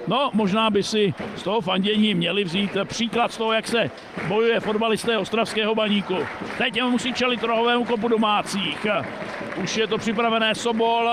No, možná by si z toho fandění měli vzít příklad z toho, jak se bojuje fotbalisté Ostravského Baníku. Teď musí čelit rohovému kopu domácích. Už je to připravené, Sobol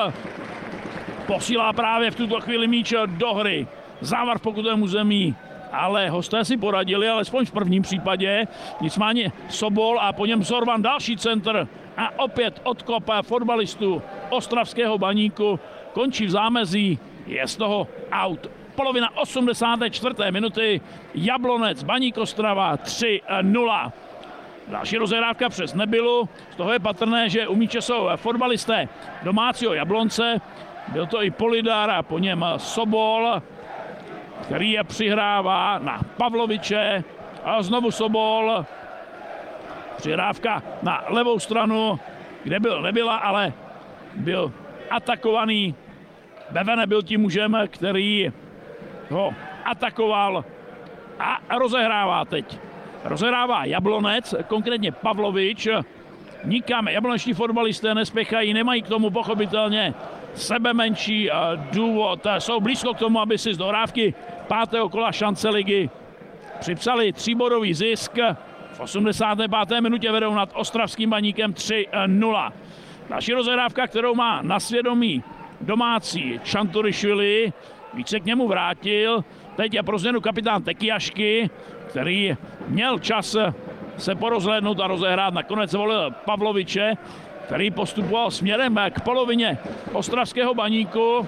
posílá právě v tuto chvíli míč do hry. Závar v pokutovém území, ale hosté si poradili, alespoň v prvním případě. Nicméně Sobol a po něm Zorvan, další centr a opět odkop fotbalistů Ostravského Baníku. Končí v zámezí, je z toho out. Polovina 84. minuty, Jablonec, Baník Ostrava 3-0. Další rozehrávka přes Nebylu, z toho je patrné, že u míče jsou fotbalisté domácího Jablonce. Byl to i Polidar a po něm Sobol, který je přihrává na Pavloviče a znovu Sobol. Přihrávka na levou stranu, kde byl Nebyla, ale byl atakovaný. Bevene byl tím mužem, který ho atakoval a rozehrává teď. Rozehrává Jablonec, konkrétně Pavlovič. Nikam jabloneční fotbalisté nespěchají, nemají k tomu pochopitelně sebe menší důvod. Jsou blízko k tomu, aby si z dohrávky 5. kola šance ligy připsali 3bodový zisk. V 85. minutě vedou nad Ostravským Baníkem 3-0. Další rozehrávka, kterou má na svědomí domácí Čanturišvili, víc se k němu vrátil. Teď je pro změnu kapitán Tekiašky, který měl čas se porozhlédnout a rozehrát. Nakonec volil Pavloviče, který postupoval směrem k polovině Ostravského Baníku.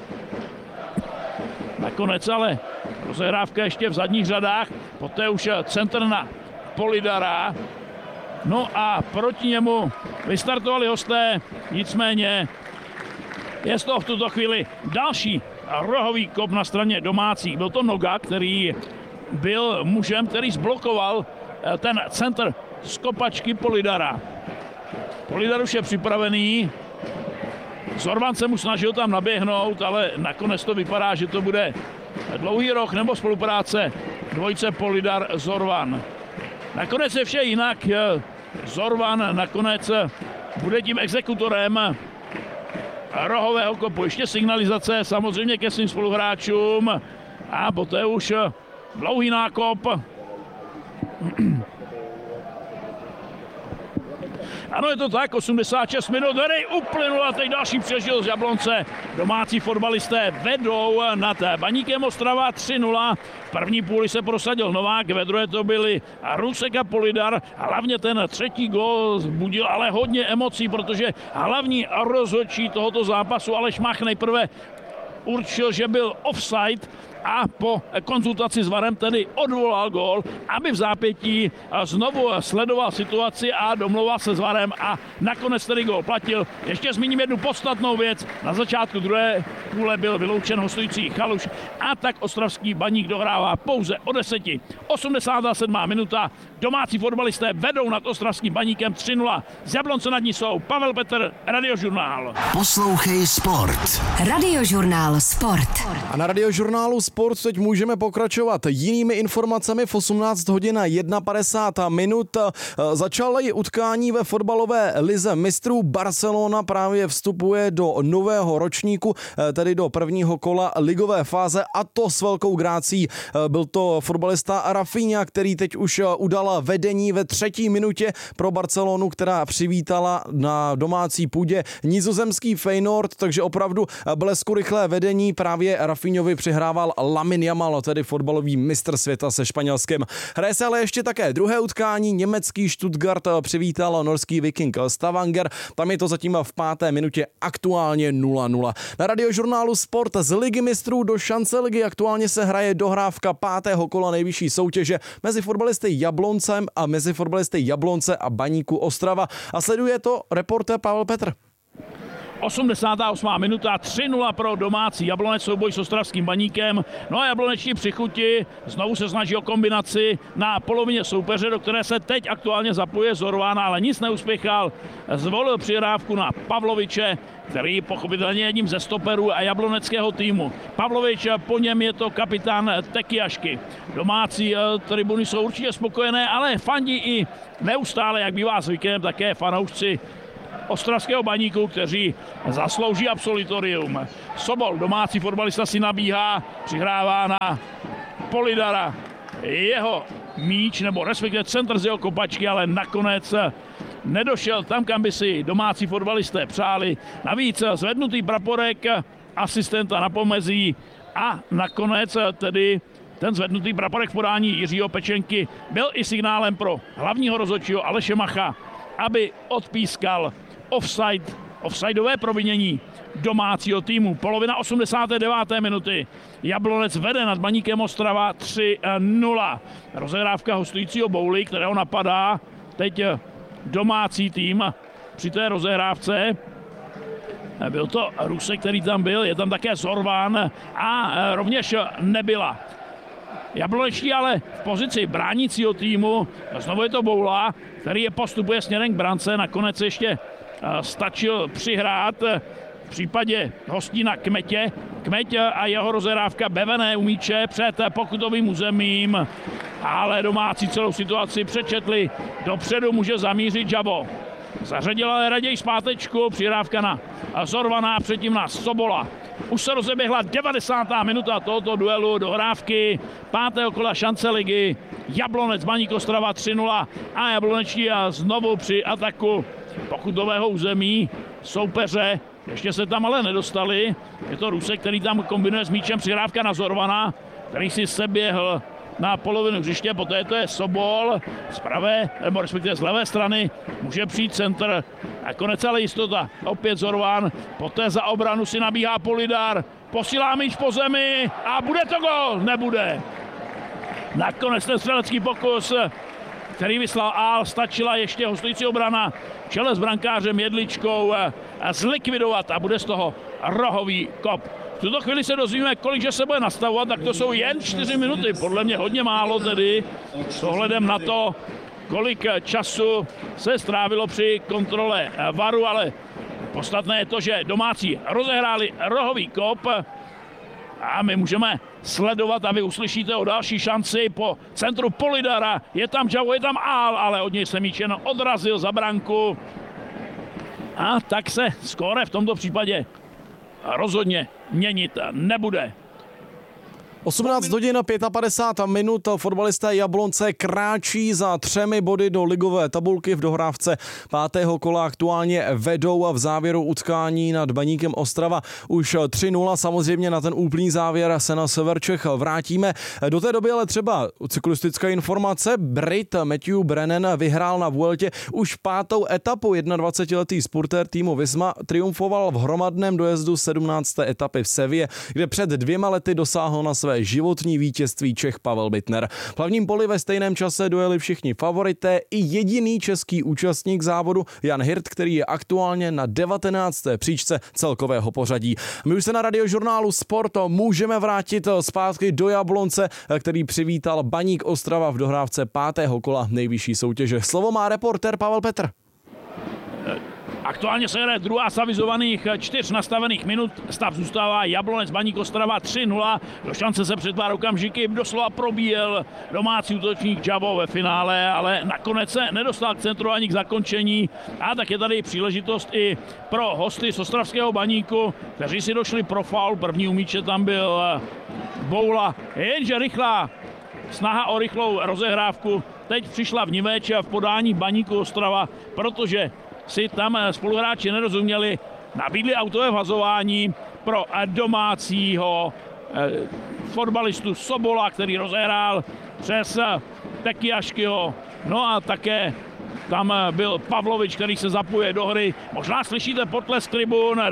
Nakonec ale rozehrávka ještě v zadních řadách, poté už centr na Polidara. No a proti němu vystartovali hosté, nicméně je z toho v tuto chvíli další rohový kop na straně domácích. Byl to Noga, který byl mužem, který zblokoval ten centr z kopačky Polidara. Polidar už je připravený. Zorvan se mu snažil tam naběhnout, ale nakonec to vypadá, že to bude dlouhý roh nebo spolupráce dvojice Polidar-Zorvan. Nakonec je vše jinak. Zorvan nakonec bude tím exekutorem rohového kopu. Ještě signalizace samozřejmě ke svým spoluhráčům a poté už dlouhý nákop. Ano, je to tak, 86 minut, hry uplynula, teď další příležitost Jablonce. Domácí fotbalisté vedou nad Baníkem Ostrava 3-0. V první půli se prosadil Novák, ve druhé to byli Rusek a Polidar. Hlavně ten třetí gól vzbudil ale hodně emocí, protože hlavní rozhodčí tohoto zápasu Aleš Mach nejprve určil, že byl offside a po konzultaci s VARem tedy odvolal gól, aby v zápětí znovu sledoval situaci a domlouval se s VARem a nakonec tedy gól platil. Ještě zmíním jednu podstatnou věc. Na začátku druhé půle byl vyloučen hostující Chaluš a tak Ostravský Baník dohrává pouze o 10. 87. minuta. Domácí fotbalisté vedou nad Ostravským Baníkem 3-0. Z Jablonce nad ní jsou Pavel Petr, Radiožurnál. Poslouchej Sport. Radiožurnál Sport. A na Radiožurnálu Sport teď můžeme pokračovat jinými informacemi. V 18 hodin 51 minut začaly utkání ve fotbalové lize mistrů. Barcelona právě vstupuje do nového ročníku, tedy do prvního kola ligové fáze, a to s velkou grácí. Byl to fotbalista Rafinha, který teď už udal vedení ve 3. minutě pro Barcelonu, která přivítala na domácí půdě nizozemský Feyenoord, takže opravdu blesku rychlé vedení právě Rafinhovi přihrával Lamine Yamal, tedy fotbalový mistr světa se Španělskem. Hraje se ale ještě také druhé utkání. Německý Stuttgart přivítal norský Viking Stavanger. Tam je to zatím v 5. minutě aktuálně 0-0. Na Radiožurnálu Sport z Ligy mistrů do šance ligy aktuálně se hraje dohrávka 5. kola nejvyšší soutěže mezi fotbalisty Jablonce a Baníku Ostrava. A sleduje to reportér Pavel Petr. 88. minuta, 3-0 pro domácí Jablonec, souboj s Ostravským Baníkem. No a jablonečtí při chuti znovu se snaží o kombinaci na polovině soupeře, do které se teď aktuálně zapojuje Zorvan, ale nic neuspěchal. Zvolil přihrávku na Pavloviče, který pochopitelně jedním ze stoperů a jabloneckého týmu. Pavlovič, po něm je to kapitán Tekiašky. Domácí tribuny jsou určitě spokojené, ale fandí i neustále, jak bývá zvykem, také fanoušci ostravského Baníku, kteří zaslouží absolutorium. Sobol, domácí fotbalista, si nabíhá, přihrává na Polidara. Jeho míč, nebo respektive centr z jeho kopačky, ale nakonec nedošel tam, kam by si domácí fotbalisté přáli. Navíc zvednutý praporek asistenta na pomezí a nakonec tedy ten zvednutý praporek v podání Jiřího Pečenky byl i signálem pro hlavního rozhodčího Aleše Macha, aby odpískal offsideové provinění domácího týmu. Polovina 89. minuty. Jablonec vede nad Baníkem Ostrava 3-0. Rozehrávka hostujícího Bouly, kterého napadá teď domácí tým při té rozehrávce. Byl to Rusek, který tam byl, je tam také Zorván a rovněž Nebyla. Jablonečtí ale v pozici bránícího týmu, znovu je to Boula, který je postupuje směrem k brance, nakonec ještě stačil přihrát v případě hostí na Kmetě. Kmeť a jeho rozehrávka bevené u míče před pokutovým územím, ale domácí celou situaci přečetli. Dopředu může zamířit Žabo. Zařadil ale raději zpátečku, přihrávka na Zorvaná, předtím na Sobola. Už se rozeběhla 90. minuta tohoto duelu dohrávky 5. kola šance ligy. Jablonec Baník Ostrava 3-0 a Jablonečtí znovu při ataku pokutového území soupeře. Ještě se tam ale nedostali. Je to Rusek, který tam kombinuje s míčem, přihrávka na Zorvana, který si seběhl na polovinu hřiště, poté to je Sobol z pravé, nebo respektive z levé strany, může přijít centr. Nakonec ale jistota, opět Zorvan, poté za obranu si nabíhá Polidar, posílá míč po zemi a bude to gol, nebude. Nakonec ten střelecký pokus, který vyslal Ál, stačila ještě hostující obrana v čele s brankářem Jedličkou zlikvidovat a bude z toho rohový kop. V tuto chvíli se dozvíme, kolik že se bude nastavovat, tak to jsou jen 4 minuty, podle mě hodně málo tedy, s ohledem na to, kolik času se strávilo při kontrole VARu, ale podstatné je to, že domácí rozehráli rohový kop a my můžeme sledovat a vy uslyšíte o další šanci po centru Polidara. Je tam Žavo, je tam Ál, ale od něj se míč jen odrazil za branku. A tak se skóre v tomto případě rozhodně měnit nebude. 18 hodin 55 minut, fotbalisté Jablonce kráčí za 3 body do ligové tabulky v dohrávce 5. kola, aktuálně vedou a v závěru utkání nad Baníkem Ostrava už 3-0, samozřejmě na ten úplný závěr se na sever Čech vrátíme. Do té doby ale třeba cyklistická informace, Brit Matthew Brennan vyhrál na Vueltě už 5. etapu, 21letý spurtér týmu Visma triumfoval v hromadném dojezdu 17. etapy v Sevě, kde před 2 lety dosáhl na své životní vítězství Čech Pavel Bittner. V hlavním poli ve stejném čase dojeli všichni favorité i jediný český účastník závodu Jan Hirt, který je aktuálně na 19. příčce celkového pořadí. My už se na Radiožurnálu Sport můžeme vrátit zpátky do Jablonce, který přivítal Baník Ostrava v dohrávce 5. kola nejvyšší soutěže. Slovo má reportér Pavel Petr. Aktuálně se jde druhá z avizovaných 4 nastavených minut. Stav zůstává Jablonec Baník Ostrava 3-0. Do šance se před pár okamžiky doslova probíjel domácí útočník Žabo ve finále, ale nakonec se nedostal k centru ani k zakončení. A tak je tady příležitost i pro hosty z ostravského Baníku, kteří si došli pro faul. První u míče tam byl Boula, jenže rychlá snaha o rychlou rozehrávku teď přišla vniveč v podání Baníku Ostrava, protože si tam spoluhráči nerozuměli, nabídli autové vhazování pro domácího fotbalistu Sobola, který rozehrál přes Tekiaškyho. No a také tam byl Pavlovič, který se zapojuje do hry. Možná slyšíte potlesk tribun,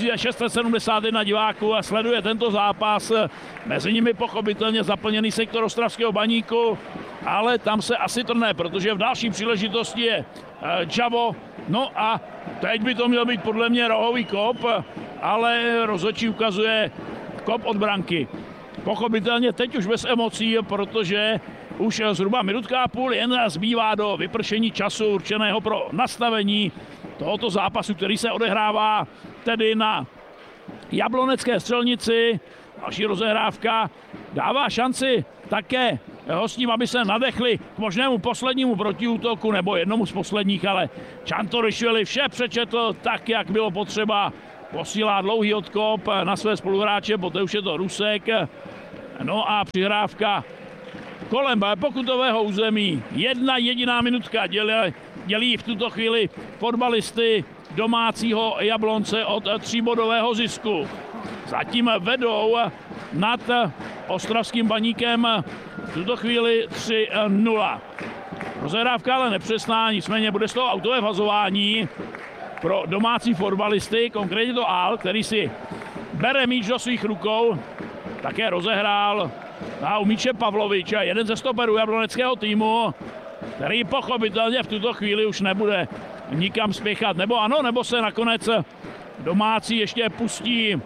2671 diváků a sleduje tento zápas. Mezi nimi pochopitelně zaplněný sektor ostravského Baníku, ale tam se asi trne, protože v další příležitosti je Žabo. No a teď by to měl být podle mě rohový kop, ale rozhodčí ukazuje kop od branky. Pochopitelně teď už bez emocí, protože už zhruba minutka a půl jen zbývá do vypršení času určeného pro nastavení tohoto zápasu, který se odehrává tedy na Jablonecké střelnici. Další rozehrávka dává šanci také hostím, aby se nadechli k možnému poslednímu protiútoku, nebo jednomu z posledních, ale Čantorišvili vše přečetl tak, jak bylo potřeba. Posílá dlouhý odkop na své spoluhráče, poté už je to Rusek. No a přihrávka kolem pokutového území. Jedna jediná minutka dělí v tuto chvíli fotbalisty domácího Jablonce od 3bodového zisku. Zatím vedou nad ostravským Baníkem v tuto chvíli 3-0. Rozehrávka ale nepřesná, nicméně bude z toho autové vhazování pro domácí fotbalisty, konkrétně to Al, který si bere míč do svých rukou, také rozehrál na míče Pavlovič, jeden ze stoperů jabloneckého týmu, který pochopitelně v tuto chvíli už nebude nikam spěchat, nebo ano, nebo se nakonec domácí ještě pustí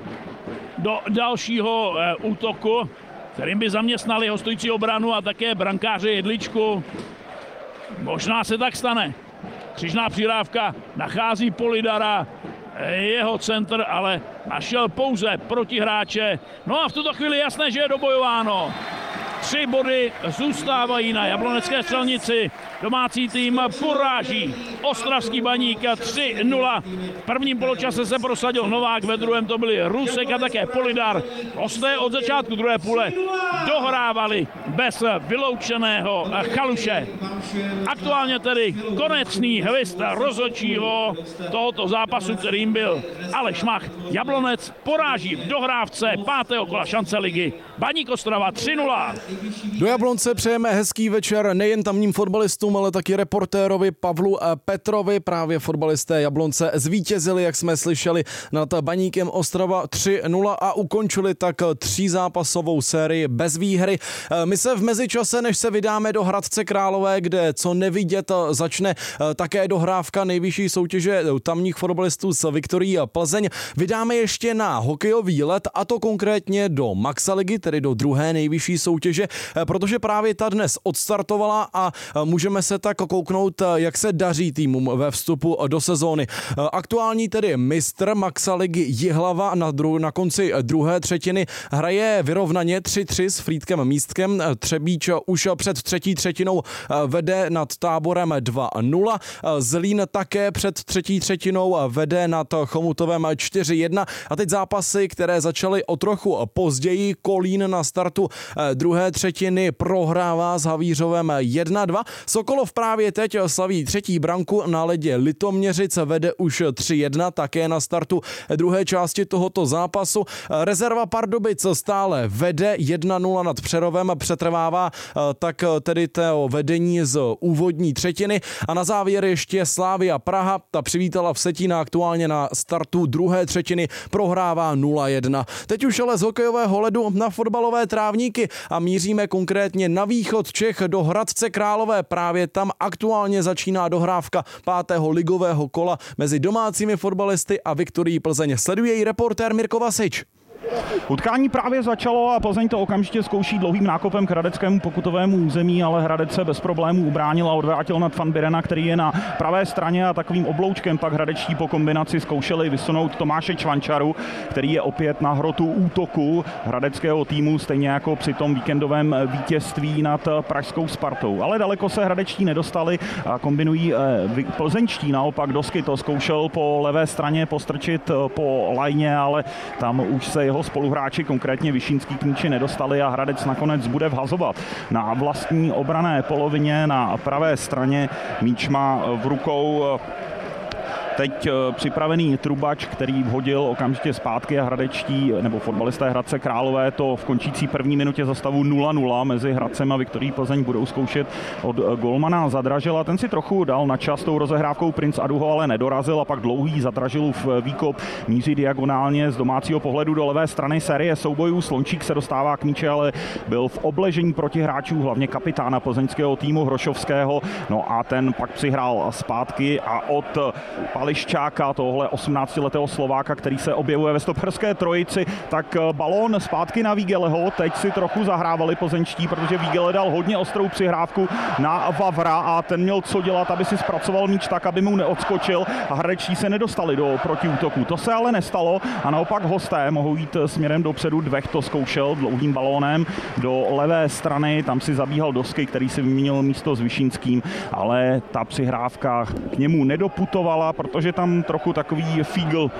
do dalšího útoku, kterým by zaměstnali hostující obranu a také brankáře Jedličku. Možná se tak stane. Křižná přihrávka nachází Polidara, jeho centr ale našel pouze protihráče. No a v tuto chvíli jasné, že je dobojováno. 3 body zůstávají na jablonecké střelnici. Domácí tým poráží ostravský Baník 3-0. V prvním poločase se prosadil Novák, ve druhém to byli Rusek a také Polidar. Hosté od začátku druhé půle dohrávali bez vyloučeného Chaluše. Aktuálně tedy konečný hvist rozhodčího tohoto zápasu, kterým byl Aleš Mach. Jablonec poráží v dohrávce 5. kola šance ligy Baník Ostrava 3-0. Do Jablonce přejeme hezký večer nejen tamním fotbalistům, ale taky reportérovi Pavlu Petrovi. Právě fotbalisté Jablonce zvítězili, jak jsme slyšeli, nad Baníkem Ostrava 3-0 a ukončili tak 3zápasovou sérii bez výhry. My se v mezičase, než se vydáme do Hradce Králové, kde co nevidět začne také dohrávka nejvyšší soutěže tamních fotbalistů z Viktorií Plzeň, vydáme ještě na hokejový let, a to konkrétně do Maxa ligy, tedy do druhé nejvyšší soutěže, protože právě ta dnes odstartovala a můžeme se tak kouknout, jak se daří týmům ve vstupu do sezóny. Aktuální tedy mistr Maxa ligy Jihlava na konci druhé třetiny hraje vyrovnaně 3-3 s Frýdkem Místkem. Třebíč už před třetí třetinou vede nad Táborem 2-0. Zlín také před třetí třetinou vede nad Chomutovem 4-1. A teď zápasy, které začaly o trochu později. Kolín na startu druhé třetiny prohrává s Havířovem 1-2. Sokolov právě teď slaví třetí branku, na ledě Litoměřic vede už 3-1, také na startu druhé části tohoto zápasu. Rezerva Pardubic stále vede 1-0 nad Přerovem, přetrvává tak tedy to vedení z úvodní třetiny. A na závěr ještě Slavia Praha, ta přivítala Vsetína aktuálně na startu druhé třetiny, prohrává 0-1. Teď už ale z hokejového ledu na fotbalové trávníky a míříme konkrétně na východ Čech do Hradce Králové. Právě tam aktuálně začíná dohrávka 5. ligového kola mezi domácími fotbalisty a Viktorií Plzeň. Sleduje ji reportér Mirko Vasič. Utkání právě začalo a Plzeň to okamžitě zkouší dlouhým nákopem k hradeckému pokutovému území, ale Hradec se bez problémů ubránil a odvrátil nad Van Birena, který je na pravé straně, a takovým obloučkem pak hradečtí po kombinaci zkoušeli vysunout Tomáše Čvančaru, který je opět na hrotu útoku hradeckého týmu, stejně jako při tom víkendovém vítězství nad pražskou Spartou. Ale daleko se hradečtí nedostali a kombinují plzeňští, naopak Dosky to zkoušel po levé straně postrčit po lajně, ale tam už se jeho spoluhráči, konkrétně Vyšínský, k míči nedostali a Hradec nakonec bude vhazovat na vlastní obranné polovině na pravé straně. Míč má v rukou teď připravený Trubač, který vhodil okamžitě zpátky a hradečtí nebo fotbalisté Hradce Králové to v končící první minutě za stavu 0-0 mezi Hradcem a Viktorií Plzeň budou zkoušet od golmana Zadražila. Ten si trochu dal na čas tou rozehrávkou, Princ Aduho ale nedorazil a pak dlouhý Zadražilův výkop míří diagonálně z domácího pohledu do levé strany. Série soubojů, Slončík se dostává k míči, ale byl v obležení protihráčů, hlavně kapitána plzeňského týmu Hrošovského. No a ten pak přihrál zpátky a od Pališčáka, tohle 18letého Slováka, který se objevuje ve stoperské trojici, tak balón zpátky na Vígeleho. Teď si trochu zahrávali plzeňští, protože Vígele dal hodně ostrou přihrávku na Vavra a ten měl co dělat, aby si zpracoval míč tak, aby mu neodskočil a hradečtí se nedostali do protiútoku. To se ale nestalo a naopak hosté mohou jít směrem dopředu. Dvech to zkoušel dlouhým balónem do levé strany, tam si zabíhal Dosky, který si vyměnil místo s Višinským, ale ta přihrávka k němu nedoputovala, protože tam trochu takový fígl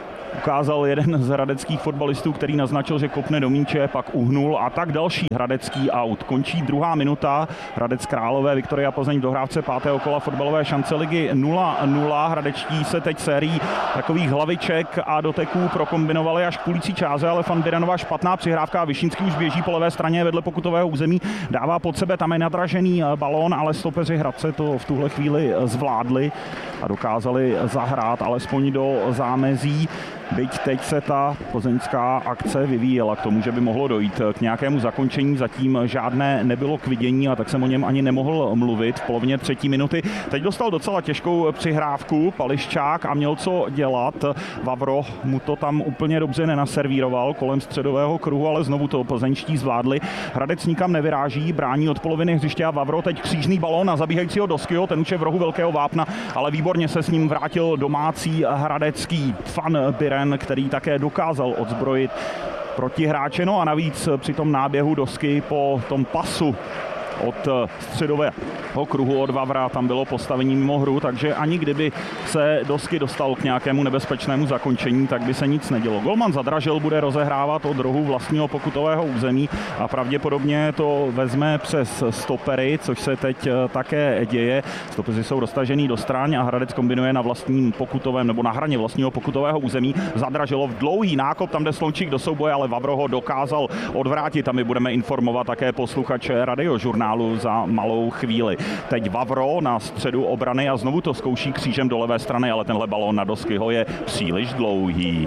ukázal jeden z hradeckých fotbalistů, který naznačil, že kopne do míče, pak uhnul a tak další hradecký aut. Končí 2. minuta. Hradec Králové, Viktoria Plzeň v dohrávce 5. kola fotbalové šance ligy 0-0. Hradečtí se teď sérií takových hlaviček a doteků prokombinovali až k půlící čáře, ale Van Birenova špatná přihrávka a Višinský už běží po levé straně vedle pokutového území, dává pod sebe, tam je nadražený balón, ale stopeři Hradce to v tuhle chvíli zvládli a dokázali zahrát alespoň do zámezí. Byť teď se ta plzeňská akce vyvíjela k tomu, že by mohlo dojít k nějakému zakončení, zatím žádné nebylo k vidění a tak jsem o něm ani nemohl mluvit v polovině 3. minuty. Teď dostal docela těžkou přihrávku Pališčák a měl co dělat. Vavro mu to tam úplně dobře nenaservíroval kolem středového kruhu, ale znovu to plzeňští zvládli. Hradec nikam nevyráží, brání od poloviny hřiště a Vavro teď křížný balón na zabíhajícího Doskyho, ten už je v rohu velkého vápna, ale výborně se s ním vrátil domácí hradecký Van Biren, který také dokázal odzbrojit protihráče. No a navíc při tom náběhu Dosky po tom pasu od středového kruhu od Vavra tam bylo postavení mimo hru, takže ani kdyby se Dosky dostal k nějakému nebezpečnému zakončení, tak by se nic nedělo. Golman Zadražil bude rozehrávat od rohu vlastního pokutového území a pravděpodobně to vezme přes stopery, což se teď také děje. Stopeři jsou roztažený do stran a Hradec kombinuje na vlastním pokutovém nebo na hraně vlastního pokutového území. Zadražilo v dlouhý nákop, tam jde Slončík do souboje, ale Vavro ho dokázal odvrátit a my budeme informovat také posluchače Radiožurnálu za malou chvíli. Teď Vavro na středu obrany a znovu to zkouší křížem do levé strany, ale tenhle balón na Doskyho je příliš dlouhý.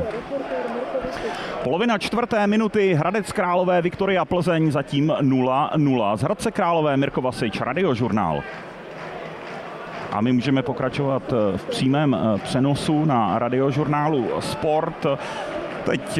Polovina 4. minuty, Hradec Králové, Viktoria Plzeň zatím 0-0. Z Hradce Králové Mirko Vasič, Radiožurnál. A my můžeme pokračovat v přímém přenosu na Radiožurnálu Sport. Teď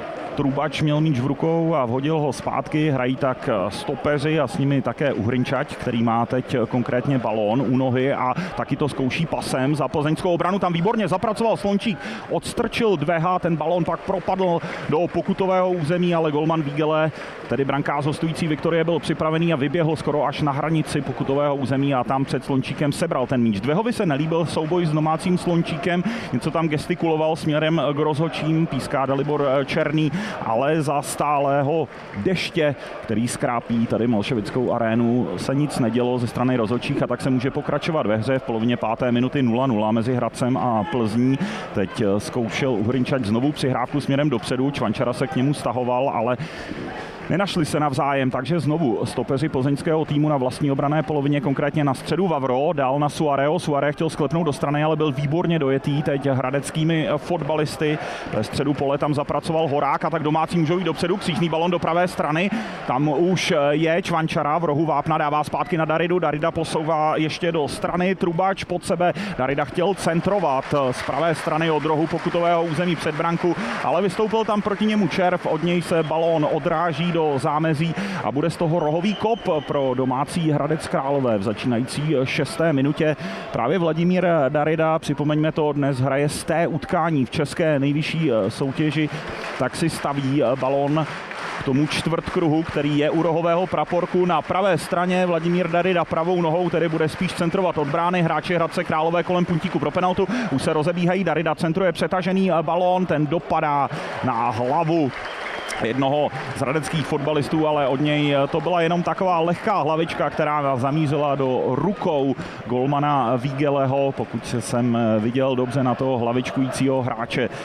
Trubač měl míč v rukou a vhodil ho zpátky, hrají tak stopeři a s nimi také Uhrinčať, který má teď konkrétně balón u nohy a taky to zkouší pasem za plzeňskou obranu. Tam výborně zapracoval Slončík, odstrčil Dveha, ten balón pak propadl do pokutového území, ale golman Vígele, tedy brankář hostující Viktorie, byl připravený a vyběhl skoro až na hranici pokutového území a tam před Slončíkem sebral ten míč. Dvehovi se nelíbil souboj s domácím Slončíkem, něco tam gestikuloval směrem k rozhodčím, píská Dalibor Černý, ale za stálého deště, který skrápí tady Malševickou arénu, se nic nedělo ze strany rozhodčích a tak se může pokračovat ve hře v polovině 5. minuty 0-0 mezi Hradcem a Plzní. Teď zkoušel Uhrinčať znovu přihrávku směrem dopředu, Čvančara se k němu stahoval, ale nenašli se navzájem, takže znovu stopeři plzeňského týmu na vlastní obranné polovině, konkrétně na středu Vavro, dál na Suareo. Suaré chtěl sklepnout do strany, ale byl výborně dojetý teď hradeckými fotbalisty. Ve středu pole tam zapracoval Horák a tak domácí můžou jít dopředu, křížný balon do pravé strany. Tam už je Čvančara v rohu vápna, dává zpátky na Daridu. Darida posouvá ještě do strany, Trubač pod sebe. Darida chtěl centrovat z pravé strany od rohu pokutového území před branku, ale vystoupil tam proti němu Červ, od něj se balón odráží do zámezí a bude z toho rohový kop pro domácí Hradec Králové v začínající 6. minutě. Právě Vladimír Darida, připomeňme to, dnes hraje z té utkání v české nejvyšší soutěži, tak si staví balón k tomu čtvrtkruhu, který je u rohového praporku na pravé straně. Vladimír Darida pravou nohou, tedy bude spíš centrovat od brány. Hráči Hradce Králové kolem puntíku pro penaltu. Už se rozebíhají, Darida centruje přetažený balón, ten dopadá na hlavu jednoho z hradeckých fotbalistů, ale od něj to byla jenom taková lehká hlavička, která zamířila do rukou golmana Vígeleho. Pokud jsem viděl dobře na toho hlavičkujícího hráče, tak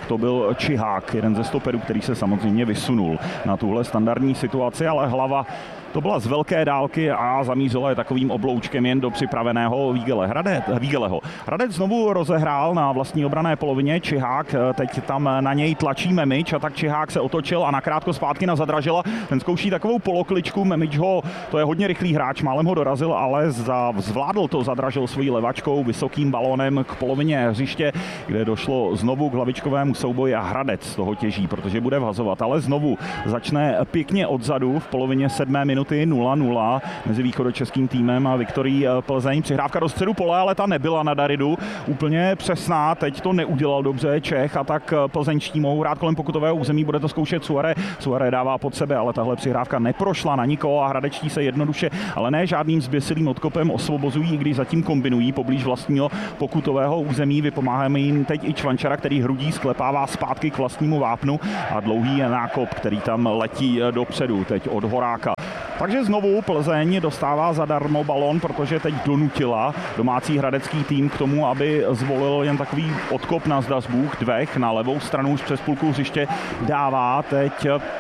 to byl Čihák, jeden ze stoperů, který se samozřejmě vysunul na tuhle standardní situaci, ale hlava to byla z velké dálky a zamířila je takovým obloučkem jen do připraveného Vígeleho. Hradec znovu rozehrál na vlastní obranné polovině, Čihák, teď tam na něj tlačí Memič a tak Čihák se otočil a nakrátko zpátky na Zadražila. Ten zkouší takovou polokličku, Memič ho, to je hodně rychlý hráč, málem ho dorazil, ale zvládl to, Zadražil svojí levačkou vysokým balónem k polovině hřiště, kde došlo znovu k hlavičkovému souboji a Hradec z toho těží, protože bude vhazovat, ale znovu začne pěkně odzadu v polovině 7. minuty 0-0 mezi východočeským týmem a Viktorií Plzeň. Přihrávka do středu pole, ale ta nebyla na Daridu úplně přesná. Teď to neudělal dobře Čech a tak plzeňští mohou hrát kolem pokutového území. Bude to zkoušet Suare. Suare dává pod sebe, ale tahle přihrávka neprošla na nikoho a hradečtí se jednoduše, ale ne žádným zběsilým odkopem osvobozují, i když zatím kombinují poblíž vlastního pokutového území. Vypomáháme jim teď i Čvančara, který hrudí sklepává zpátky k vlastnímu vápnu a dlouhý nákop, který tam letí dopředu teď od Horáka. Takže znovu Plzeň dostává zadarmo balón, protože teď donutila domácí hradecký tým k tomu, aby zvolil jen takový odkop na Zdasbůh, Dvech na levou stranu už přes půlku hřiště dává teď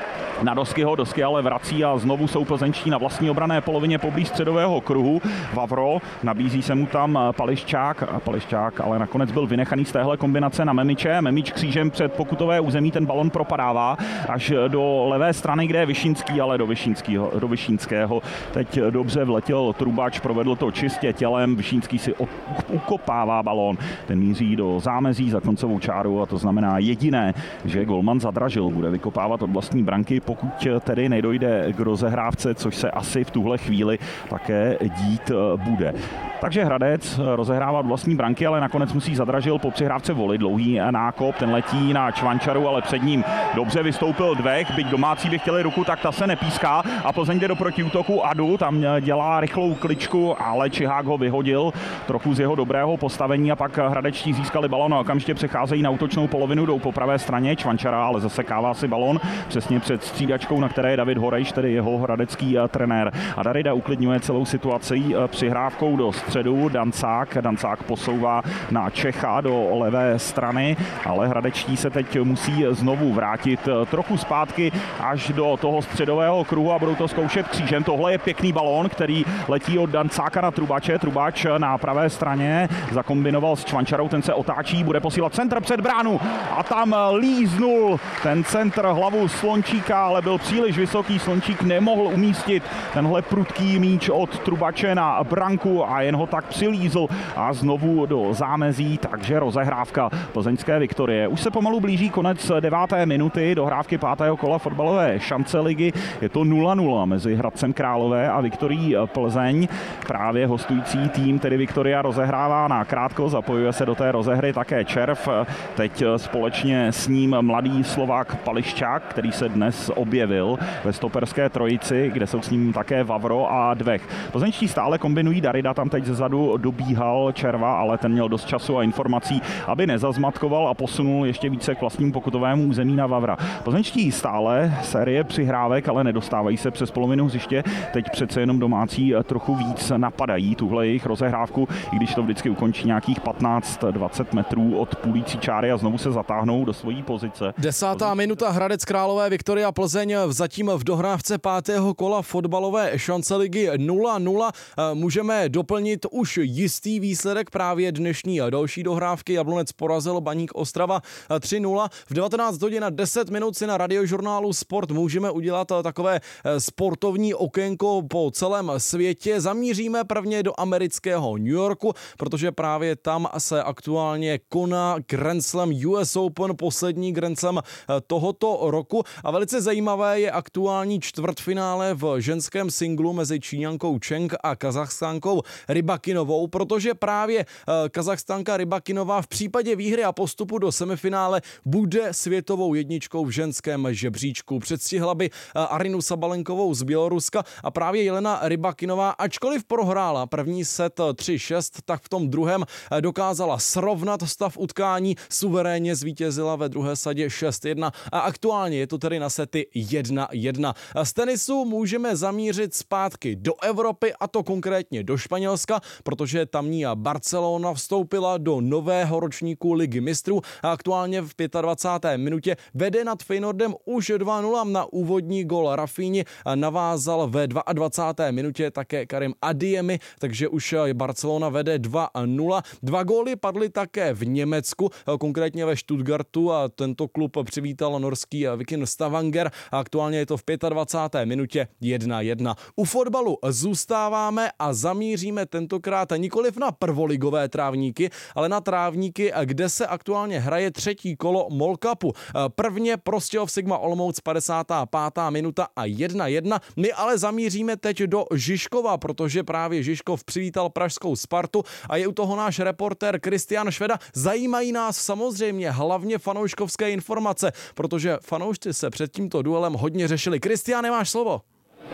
na dosky ale vrací a znovu jsou plzeňští na vlastní obranné polovině poblíž středového kruhu. Vavro, nabízí se mu tam Pališčák, ale nakonec byl vynechaný z téhle kombinace na Memiče. Memič křížem před pokutové území, ten balon propadává až do levé strany, kde je Vyšinský, ale do Vyšínského. Teď dobře vletěl Trubač, provedl to čistě tělem, Vyšínský si ukopává balón. Ten míří do zámezí za koncovou čáru a to znamená jediné, že golman Zadražil bude vykopávat od vlastní branky, pokud tedy nedojde k rozehrávce, což se asi v tuhle chvíli také dít bude. Takže Hradec rozehrává vlastní branky, ale nakonec musí Zadražil po přihrávce volit dlouhý nákop, ten letí na Čvančaru, ale před ním dobře vystoupil Dvech, byť domácí by chtěli ruku, tak ta se nepíská a Plzeň jde do protiútoku Adu, tam dělá rychlou kličku, ale Čihák ho vyhodil trochu z jeho dobrého postavení a pak hradečtí získali balon a okamžitě přecházejí na útočnou polovinu, jdou po pravé straně, Čvančara ale zasekává si balon přesně před střídačkou, na které je David Horejš, tedy jeho hradecký trenér. A Darida uklidňuje celou situaci přihrávkou do středu, Dancák posouvá na Čecha do levé strany, ale hradečtí se teď musí znovu vrátit trochu zpátky až do toho středového kruhu a budou to zkoušet křížem. Tohle je pěkný balón, který letí od Dancáka na Trubače. Trubač na pravé straně zakombinoval s Čvančarou, ten se otáčí, bude posílat centr před bránu a tam líznul ten centr hlavu Slončíka, ale byl příliš vysoký, Slončík nemohl umístit tenhle prudký míč od Trubače na branku a jen ho tak přilízl a znovu do zámezí, takže rozehrávka plzeňské Viktorie. Už se pomalu blíží konec 9. minuty dohrávky 5. kola fotbalové šance ligy. Je to 0-0 mezi Hradcem Králové a Viktorií Plzeň. Právě hostující tým, tedy Viktoria, rozehrává na krátko, zapojuje se do té rozehry také Červ. Teď společně s ním mladý Slovák Pališčák, který se dnes objevil ve stoperské trojici, kde jsou s ním také Vavro a Dvech. Plzeňští stále kombinují, Darida tam teď zezadu dobíhal Červa, ale ten měl dost času a informací, aby nezazmatkoval a posunul ještě více k vlastnímu pokutovému území na Vavra. Plzeňští stále série přihrávek, ale nedostávají se přes polovinu hřiště. Teď přece jenom domácí trochu víc napadají tuhle jejich rozehrávku, i když to vždycky ukončí nějakých 15-20 metrů od půlící čáry a znovu se zatáhnou do svojí pozice. 10. minuta, Hradec Králové, Viktoria Plzeň zatím v dohrávce 5. kola fotbalové šance ligy 0-0. Můžeme doplnit už jistý výsledek právě dnešní další dohrávky. Jablonec porazil Baník Ostrava 3-0. V 19 hodin a 10 minut si na radiožurnálu Sport můžeme udělat takové sportovní okénko po celém světě. Zamíříme prvně do amerického New Yorku, protože právě tam se aktuálně koná Grand Slam US Open, poslední Grand Slam tohoto roku. A velice zajímavé je aktuální čtvrtfinále v ženském singlu mezi Číňankou Cheng a Kazachstánkou Rybakinovou, protože právě Kazachstánka Rybakinová v případě výhry a postupu do semifinále bude světovou jedničkou v ženském žebříčku. Předstihla by Arinu Sabalenkovou z Běloruska a právě Jelena Rybakinová, ačkoliv prohrála první set 3-6, tak v tom druhém dokázala srovnat stav utkání, suverénně zvítězila ve druhé sadě 6-1 a aktuálně je to tedy na sety Sparty 1-1. Z tenisu můžeme zamířit zpátky do Evropy, a to konkrétně do Španělska, protože tamní Barcelona vstoupila do nového ročníku Ligy mistrů a aktuálně v 25. minutě vede nad Feyenoordem už 2-0. Na úvodní gól Rafinhi navázal ve 22. minutě také Karim Adeyemi, takže už Barcelona vede 2-0. 2 góly padly také v Německu, konkrétně ve Stuttgartu, a tento klub přivítal norský Viking Stavanger a aktuálně je to v 25. minutě 1-1. U fotbalu zůstáváme a zamíříme tentokrát nikoliv na prvoligové trávníky, ale na trávníky, kde se aktuálně hraje třetí kolo MOL Cupu. Prvně Prostějov Sigma Olomouc 55. minuta a 1-1. My ale zamíříme teď do Žižkova, protože právě Žižkov přivítal pražskou Spartu a je u toho náš reportér Kristián Šveda. Zajímají nás samozřejmě hlavně fanouškovské informace, protože fanoušci se před tímto duelem hodně řešili. Kristiáne, máš slovo.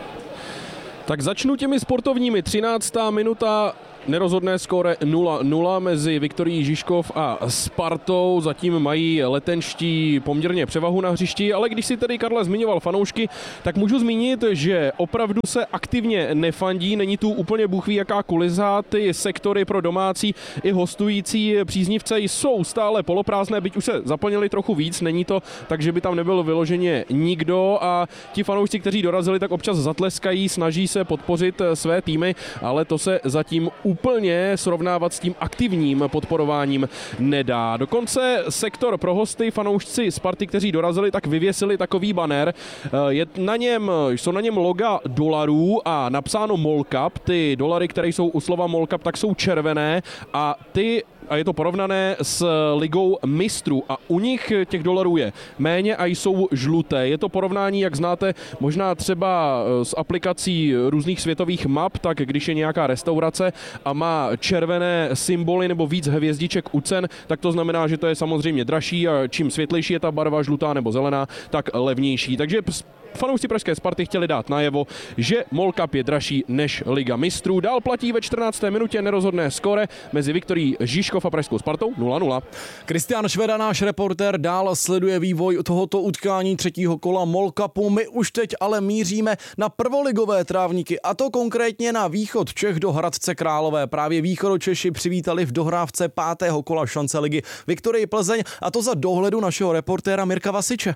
Tak začnu těmi sportovními. 13. minuta. Nerozhodné skóre 0-0 mezi Viktorií Žižkov a Spartou. Zatím mají letenští poměrně převahu na hřišti, ale když si tedy Karle zmiňoval fanoušky, tak můžu zmínit, že opravdu se aktivně nefandí. Není tu úplně bůh ví jaká kulisa. Ty sektory pro domácí i hostující příznivce jsou stále poloprázdné, byť už se zaplnili trochu víc. Není to tak, že by tam nebyl vyloženě nikdo, a ti fanoušci, kteří dorazili, tak občas zatleskají, snaží se podpořit své týmy, ale to se zatím úplně srovnávat s tím aktivním podporováním nedá. Dokonce sektor pro hosty, fanoušci Sparty, kteří dorazili, tak vyvěsili takový banner. Jsou na něm loga dolarů a napsáno MOL Cup. Ty dolary, které jsou u slova MOL Cup, tak jsou červené a je to porovnané s Ligou mistrů a u nich těch dolarů je méně a jsou žluté. Je to porovnání, jak znáte, možná třeba s aplikací různých světových map, tak když je nějaká restaurace a má červené symboly nebo víc hvězdiček u cen, tak to znamená, že to je samozřejmě dražší a čím světlejší je ta barva, žlutá nebo zelená, tak levnější. Takže fanoušci pražské Sparty chtěli dát najevo, že MOL Cup je dražší než Liga mistrů. Dál platí ve 14. minutě nerozhodné skóre mezi Viktorií Žižkov a pražskou Spartou 0-0. Kristián Šveda, náš reportér, dál sleduje vývoj tohoto utkání třetího kola MOL Cupu. My už teď ale míříme na prvoligové trávníky, a to konkrétně na východ Čech do Hradce Králové. Právě východočeši přivítali v dohrávce 5. kola šance ligy Viktorii Plzeň, a to za dohledu našeho reportéra Mirka Vasiče.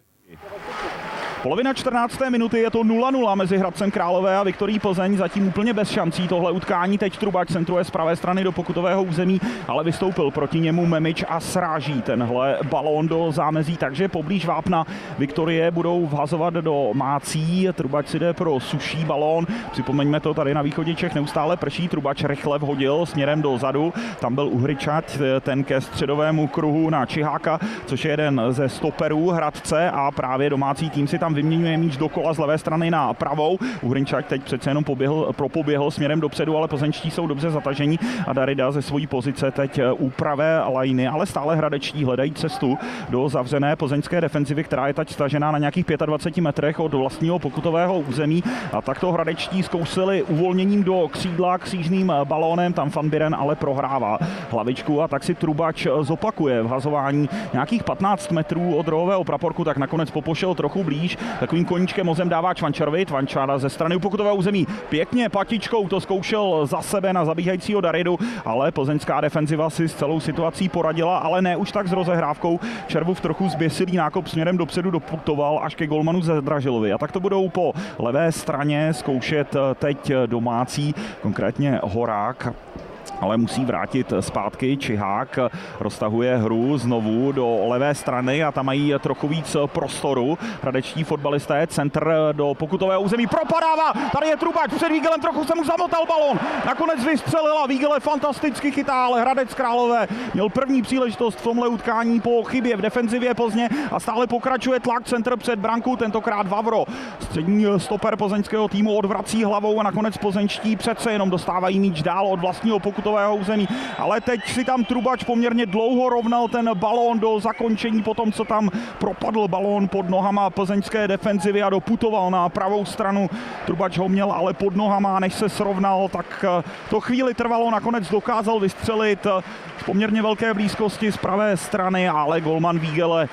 Polovina 14. minuty, je to 0-0 mezi Hradcem Králové a Viktorií Plzeň, zatím úplně bez šancí tohle utkání. Teď Trubač centruje z pravé strany do pokutového území, ale vystoupil proti němu Memič a sráží tenhle balón do zámezí, takže poblíž vápna Viktorie budou vhazovat do mácí. Trubač si jde pro suší balón. Připomeňme to, tady na východě Čech neustále prší. Trubač rychle vhodil směrem dozadu. Tam byl Uhryčať, ten ke středovému kruhu na Čiháka, což je jeden ze stoperů Hradce, a právě domácí tým si tam vyměňuje míč dokola z levé strany na pravou. Uhryčák teď přece jenom propoběhl směrem dopředu, ale plzeňští jsou dobře zatažení a Darida ze svojí pozice teď u pravé lajny, ale stále hradečtí hledají cestu do zavřené plzeňské defenzivy, která je teď stažená na nějakých 25 metrech od vlastního pokutového území, a takto hradečtí zkousili uvolněním do křídla křížným balónem, tam Van Biren ale prohrává hlavičku, a tak si Trubač zopakuje vhazování nějakých 15 metrů od rohového praporku, tak nakonec popošel trochu blíž. Takovým koníčkem mozem dává Čvančarovi. Čvančara ze strany pokutového území pěkně patičkou to zkoušel za sebe na zabíhajícího Daridu, ale plzeňská defenziva si s celou situací poradila, ale ne už tak s rozehrávkou. Červův trochu zběsilý nákop směrem dopředu doputoval až ke golmanu Zedražilovi. A tak to budou po levé straně zkoušet teď domácí, konkrétně Horák. Ale musí vrátit zpátky. Čihák roztahuje hru znovu do levé strany a tam mají trochu víc prostoru. Hradečtí fotbalisté, centr do pokutového území, propadává, tady je Trubač před Vígelem, trochu se mu zamotal balón, nakonec vystřelila, Vígele fantasticky chytá, ale Hradec Králové měl první příležitost v tomhle utkání po chybě v defenzivě Plzně a stále pokračuje tlak, centr před branku, tentokrát Vavro. Střední stoper plzeňského týmu odvrací hlavou a nakonec plzeňští přece jenom dostávají míč dál od vlastního pokutového území, ale teď si tam Trubač poměrně dlouho rovnal ten balón do zakončení, potom co tam propadl balón pod nohama plzeňské defenzivy a doputoval na pravou stranu. Trubač ho měl ale pod nohama, než se srovnal, tak to chvíli trvalo, nakonec dokázal vystřelit z poměrně velké blízkosti z pravé strany, ale golman Vígele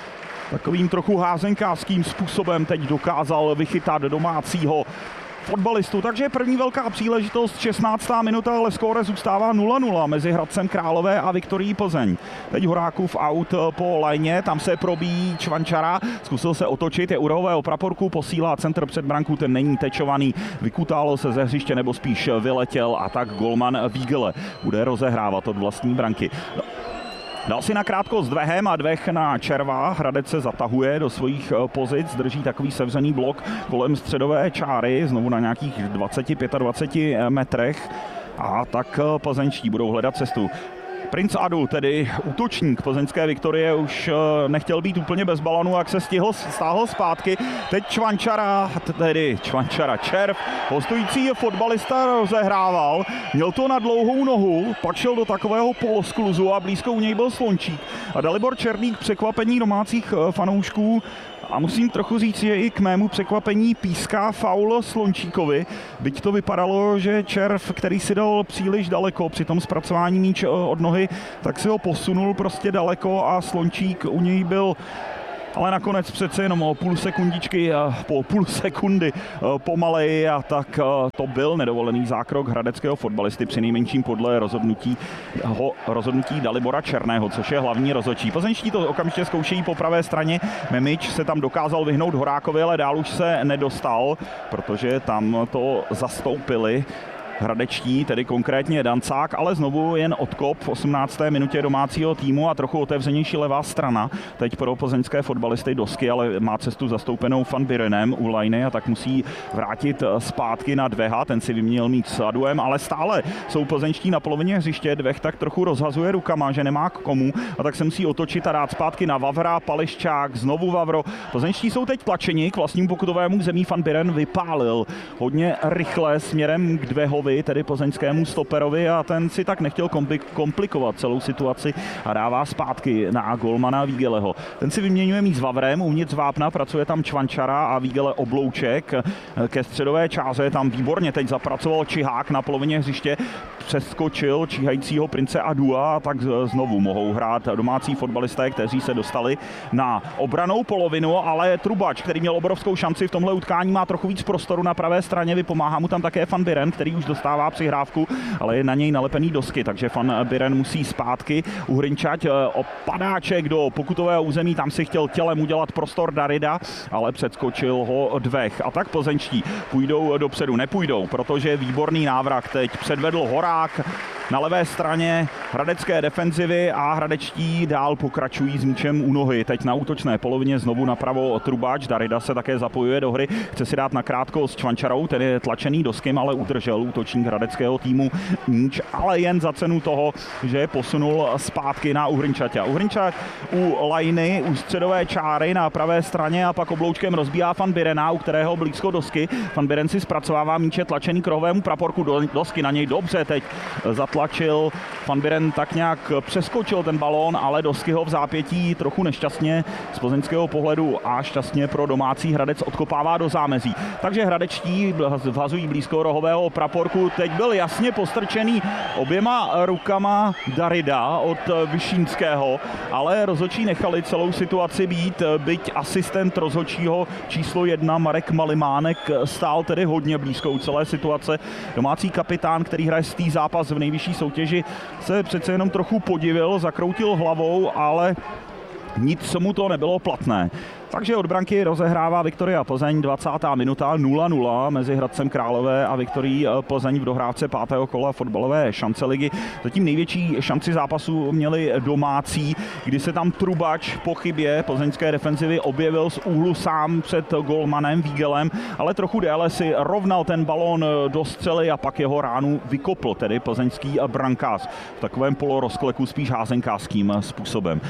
takovým trochu házenkářským způsobem teď dokázal vychytat domácího fotbalistu, takže první velká příležitost, 16. minuta, ale skóre zůstává 0-0 mezi Hradcem Králové a Viktorií Plzeň. Teď Horákův aut po lajně, tam se probíjí Čvančara, zkusil se otočit, je u rohového praporku, posílá centr před branku, ten není tečovaný, vykutálo se ze hřiště nebo spíš vyletěl a tak golman Vígele bude rozehrávat od vlastní branky. Dal si nakrátko s Dvehem a Dvech na Červa. Hradec se zatahuje do svých pozic, drží takový sevřený blok kolem středové čáry, znovu na nějakých 20-25 metrech. A tak plzeňští budou hledat cestu. Princ Adu, tedy útočník plzeňské Viktorie, už nechtěl být úplně bez balonu, jak se stáhl zpátky. Teď Čvančara, Červ, hostující fotbalista rozehrával, měl to na dlouhou nohu, pak šel do takového poloskluzu a blízko u něj byl Slončík. A Dalibor Černík překvapení domácích fanoušků. A musím trochu říct, že i k mému překvapení píská faul Slončíkovi, byť to vypadalo, že Červ, který si dal příliš daleko při tom zpracování míč od nohy, tak si ho posunul prostě daleko a Slončík u něj byl, ale nakonec přece jenom o půl sekundy pomaleji a tak to byl nedovolený zákrok hradeckého fotbalisty, přinejmenším podle rozhodnutí Dalibora Černého, což je hlavní rozhodčí. Plzeňští to okamžitě zkoušejí po pravé straně, Memič se tam dokázal vyhnout Horákovi, ale dál už se nedostal, protože tam to zastoupili hradečtí, tedy konkrétně Dancák, ale znovu jen odkop v 18. minutě domácího týmu a trochu otevřenější levá strana. Teď pro plzeňské fotbalisty Dosky, ale má cestu zastoupenou Van Birenem u lajny a tak musí vrátit zpátky na Dveha, ten si vyměnil míč s Aduem, ale stále jsou plzeňští na polovině hřiště, Dvech tak trochu rozhazuje rukama, že nemá k komu a tak se musí otočit a dát zpátky na Vavra, Pališčák, znovu Vavro. Plzeňští jsou teď tlačeni k vlastnímu pokutovému zemí, Van Biren vypálil hodně rychle směrem k Dvehovi, tedy plzeňskému stoperovi a ten si tak nechtěl komplikovat celou situaci a dává zpátky na golmana Vígeleho. Ten si vyměňuje míč s Vavrem, uvnitř vápna pracuje tam Čvančara a Vígele oblouček ke středové čáře, tam výborně teď zapracoval Čihák na polovině hřiště, přeskočil číhajícího Prince Adua a tak znovu mohou hrát domácí fotbalisté, kteří se dostali na obranou polovinu, ale Trubač, který měl obrovskou šanci v tomhle utkání, má trochu víc prostoru na pravé straně, vypomáhá mu tam také Van Biren, který už dostává přihrávku, ale je na něj nalepený Dosky, takže Van Biren musí zpátky uhrinčať padáček do pokutového území, tam si chtěl tělem udělat prostor Darida, ale předskočil ho Dvech. A tak plzeňští půjdou dopředu, nepůjdou, protože výborný návrat teď předvedl Horák na levé straně hradecké defenzivy a hradečtí dál pokračují s míčem u nohy. Teď na útočné polovině znovu napravo Trubač, Darida se také zapojuje do hry, chce si dát nakrátko s Čvančarou, ten je tlačený Doskem, ale udržel útočník hradeckého týmu míč, ale jen za cenu toho, že posunul zpátky na Uhrinčaťa. Uhrinčat u lajny, u středové čáry na pravé straně a pak obloučkem rozbíhá Van Birena, u kterého blízko Dosky. Van Biren si zpracovává míče tlačený k rohovému praporku Dosky, na něj dobře teď zatlačil. Van Biren tak nějak přeskočil ten balón, ale Dosky ho v zápětí trochu nešťastně z plzeňského pohledu a šťastně pro domácí Hradec odkopává do zámezí. Takže hradečtí vhazují blízko rohového praporku. Teď byl jasně postrčený oběma rukama Darida od Vyšínského, ale rozhodčí nechali celou situaci být, byť asistent rozhodčího číslo 1 Marek Malimánek stál tedy hodně blízko u celé situace. Domácí kapitán, který hraje stý zápas v nejvyšší soutěži, se přece jenom trochu podivil, zakroutil hlavou, ale nic mu to nebylo platné. Takže od branky rozehrává Viktoria Plzeň, 20. minuta, 0-0 mezi Hradcem Králové a Viktorií Plzeň v dohrávce 5. kola fotbalové šance ligy. Zatím největší šanci zápasu měli domácí, kdy se tam Trubač po chybě plzeňské defenzivy objevil z úhlu sám před golmanem Vígelem, ale trochu déle si rovnal ten balón do střely a pak jeho ránu vykopl, tedy plzeňský brankář v takovém polorozkleku spíš házenkářským způsobem.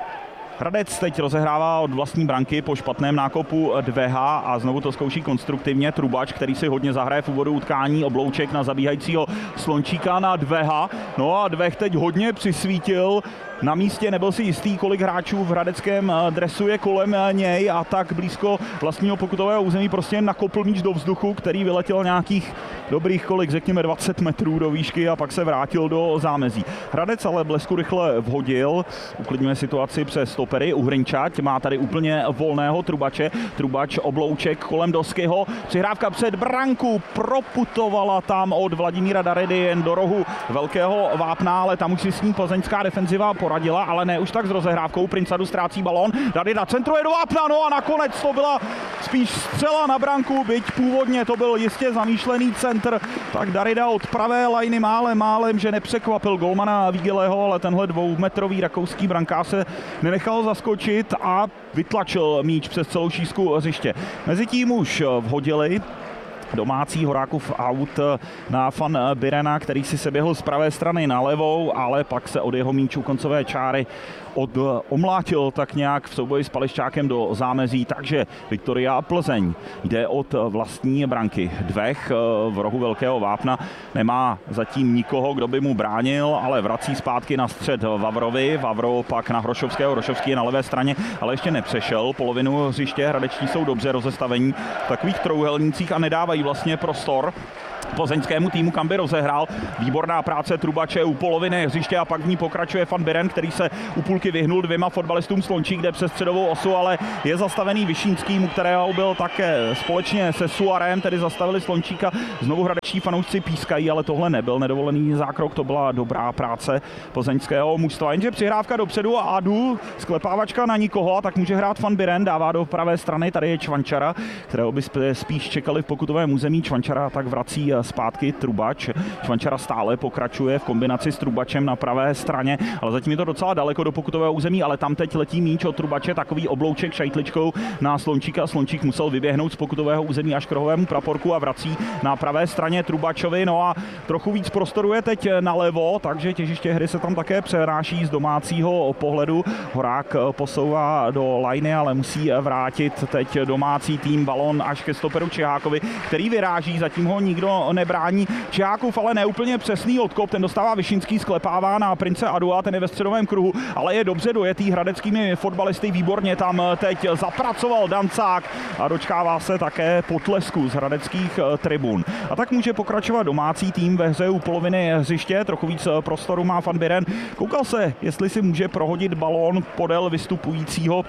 Hradec teď rozehrává od vlastní branky po špatném nákopu Dveha a znovu to zkouší konstruktivně Trubač, který si hodně zahraje v úvodu utkání, oblouček na zabíhajícího Slončíka na Dveha. No a Dveh teď hodně přisvítil na místě, nebyl si jistý, kolik hráčů v hradeckém dresu je kolem něj a tak blízko vlastního pokutového území prostě nakopl míč do vzduchu, který vyletěl nějakých dobrých kolik, řekněme 20 metrů do výšky a pak se vrátil do zámezí. Hradec ale blesku rychle vhodil, uklidňuje situaci přes stopery. Uhrinčať má tady úplně volného Trubače, Trubač oblouček kolem Doskyho, přihrávka před branku, proputovala tam od Vladimíra Daridy jen do rohu velkého vápna, ale tam už si s ním plzeňská defenziva poradila, ale ne už tak s rozehrávkou. Princadu ztrácí balón, Darida centruje do vápna, no a nakonec to byla spíš střela na branku, byť původně to byl jistě zamýšlený centr, tak Darida od pravé lajny málem, že nepřekvapil golmana Vigeleho, ale tenhle dvoumetrový rakouský brankář se nenechal zaskočit a vytlačil míč přes celou šířku hřiště. Mezitím už vhodili domácí Horákův aut na Van Birena, který si se běhl z pravé strany na levou, ale pak se od jeho míčů koncové čáry omlátil tak nějak v souboji s Pališčákem do zámezí, takže Viktoria Plzeň jde od vlastní branky. Dvech v rohu velkého vápna nemá zatím nikoho, kdo by mu bránil, ale vrací zpátky na střed Vavrovi. Vavro pak na Hrošovského, Hrošovský je na levé straně, ale ještě nepřešel polovinu hřiště. Hradečtí jsou dobře rozestavení v takových trouhelnících a nedávají vlastně prostor plzeňskému týmu, kam by rozehrál. Výborná práce Trubače u poloviny hřiště a pak v ní pokračuje Van Biren, který se u půlky vyhnul dvěma fotbalistům Slončík, jde přes středovou osu, ale je zastavený Vyšínský, mu kterého byl také společně se Suarem, tedy zastavili Slončíka. Znovu hradečtí fanoušci pískají, ale tohle nebyl nedovolený zákrok, to byla dobrá práce plzeňského mužstva. Jenže přihrávka dopředu a Adu, sklepávačka na nikoho, tak může hrát Van Biren, dává do pravé strany, tady je Čvančara, kterého by spíš čekali v pokutovém území. Čvančara tak vrací zpátky Trubač. Čvančara stále pokračuje v kombinaci s Trubačem na pravé straně, ale zatím je to docela daleko do pokutového území, ale tam teď letí míč od Trubače, takový oblouček šajtličkou na Slončíka. Slončík musel vyběhnout z pokutového území až k rohovému praporku a vrací na pravé straně Trubačovi. No a trochu víc prostoru je teď nalevo, takže těžiště hry se tam také přenáší z domácího pohledu. Horák posouvá do lajny, ale musí vrátit teď domácí tým balón až ke stoperu Čihákovi, který vyráží, zatím ho nikdo nebrání. Čihákův ale neúplně přesný odkop, ten dostává Vyšinský, sklepává na Prince Adua, ten je ve středovém kruhu, ale je dobře dojetý hradeckými fotbalisty, výborně tam teď zapracoval Dancák a dočkává se také potlesku z hradeckých tribun. A tak může pokračovat domácí tým ve hře u poloviny hřiště, trochu víc prostoru má Van Biren. Koukal se, jestli si může prohodit balón podél vystupujícího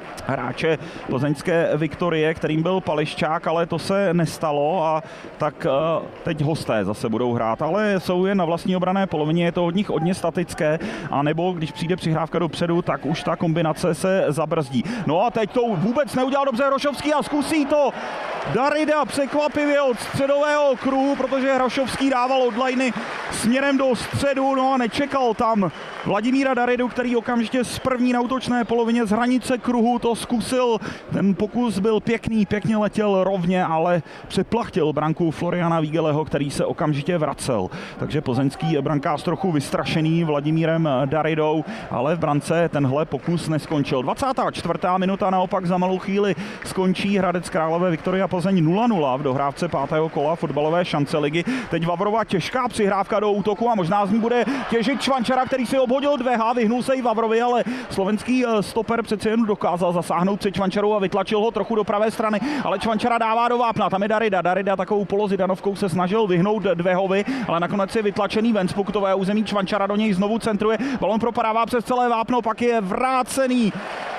hráče plzeňské Viktorie, kterým byl Pališčák, ale to se nestalo a tak teď hosté zase budou hrát, ale jsou jen na vlastní obranné polovině, je to od nich hodně statické, anebo když přijde přihrávka dopředu, tak už ta kombinace se zabrzdí. No a teď to vůbec neudělal dobře Hrošovský a zkusí to Darida překvapivě od středového kruhu, protože Hrošovský dával od lajny směrem do středu, no a nečekal tam Vladimíra Daridu, který okamžitě z první na útočné polovině z hranice kruhu to zkusil. Ten pokus byl pěkný, pěkně letěl rovně, ale přeplachtil branku Floriana Vigeleho, který se okamžitě vracel. Takže plzeňský brankář trochu vystrašený Vladimírem Daridou, ale v brance tenhle pokus neskončil. 24. minuta naopak za malou chvíli skončí Hradec Králové Viktoria Plzeň 0-0 v dohrávce 5. kola fotbalové šance ligy. Teď Vavrova těžká přihrávka do útoku a možná z ní bude těžit Čvančara, který si obhodil dveha, vyhnul se i Vavrovi, ale slovenský stoper přece jen dokázal zasáhnout před Čvančarou a vytlačil ho trochu do pravé strany, ale Čvančara dává do vápna, tam je Darida. Darida takovou polozidanovkou se snažil vyhnout Dvehovi, ale nakonec je vytlačený ven z pokutového území. Čvančara do něj znovu centruje, balon propadává přes celé vápno, pak je vrácený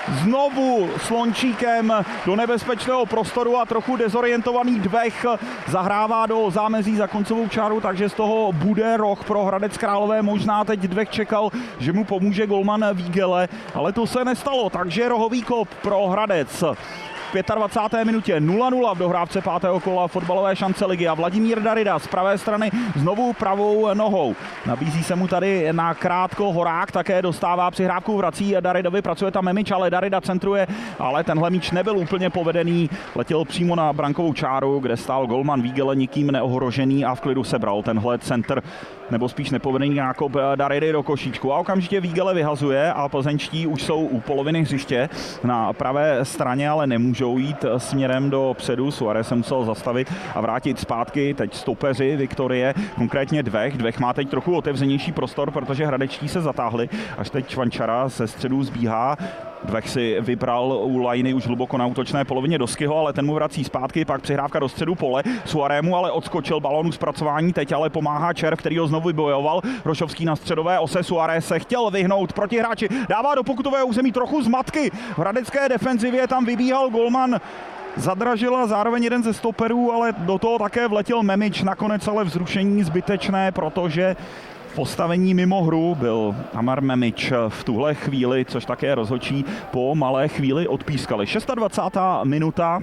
znovu Slončíkem do nebezpečného prostoru a trochu dezorientovaný Dvech zahrává do zámezí za koncovou čáru, takže z toho bude roh pro Hradec Králové. Možná teď Dvech čekal, že mu pomůže golman Vigele, ale to se nestalo, takže rohový kop pro Hradec. V 25. minutě 0-0 v dohrávce 5. kola fotbalové šance ligy a Vladimír Darida z pravé strany znovu pravou nohou. Nabízí se mu tady na krátko Horák, také dostává přihrávku, vrací Daridovi, pracuje tam Memič, ale Darida centruje, ale tenhle míč nebyl úplně povedený, letěl přímo na brankovou čáru, kde stál golman Vigele nikým neohrožený a v klidu sebral tenhle centr, nebo spíš nepovedený nákop Daridy do košíčku. A okamžitě Vigele vyhazuje a plzeňští už jsou u poloviny hřiště na pravé straně, ale nemůžou jít směrem do předu. Suarez se musel zastavit a vrátit zpátky. Teď stopeři Viktorie, konkrétně Dvech. Dvech má teď trochu otevřenější prostor, protože hradečtí se zatáhli. Až teď Čvančara se středu zbíhá Dvech si vybral u lajny už hluboko na útočné polovině Doskyho, ale ten mu vrací zpátky, pak přihrávka do středu pole. Suarému ale odskočil balónu zpracování, teď ale pomáhá Červ, který ho znovu vybojoval. Rošovský na středové ose, Suárez se chtěl vyhnout proti hráči, dává do pokutového území trochu zmatky. V hradecké defenzivě tam vybíhal golman Zadražila, zároveň jeden ze stoperů, ale do toho také vletěl Memič, nakonec ale vzrušení zbytečné, protože v postavení mimo hru byl Amar Memič v tuhle chvíli, což také rozhodčí po malé chvíli odpískali. 26. minuta.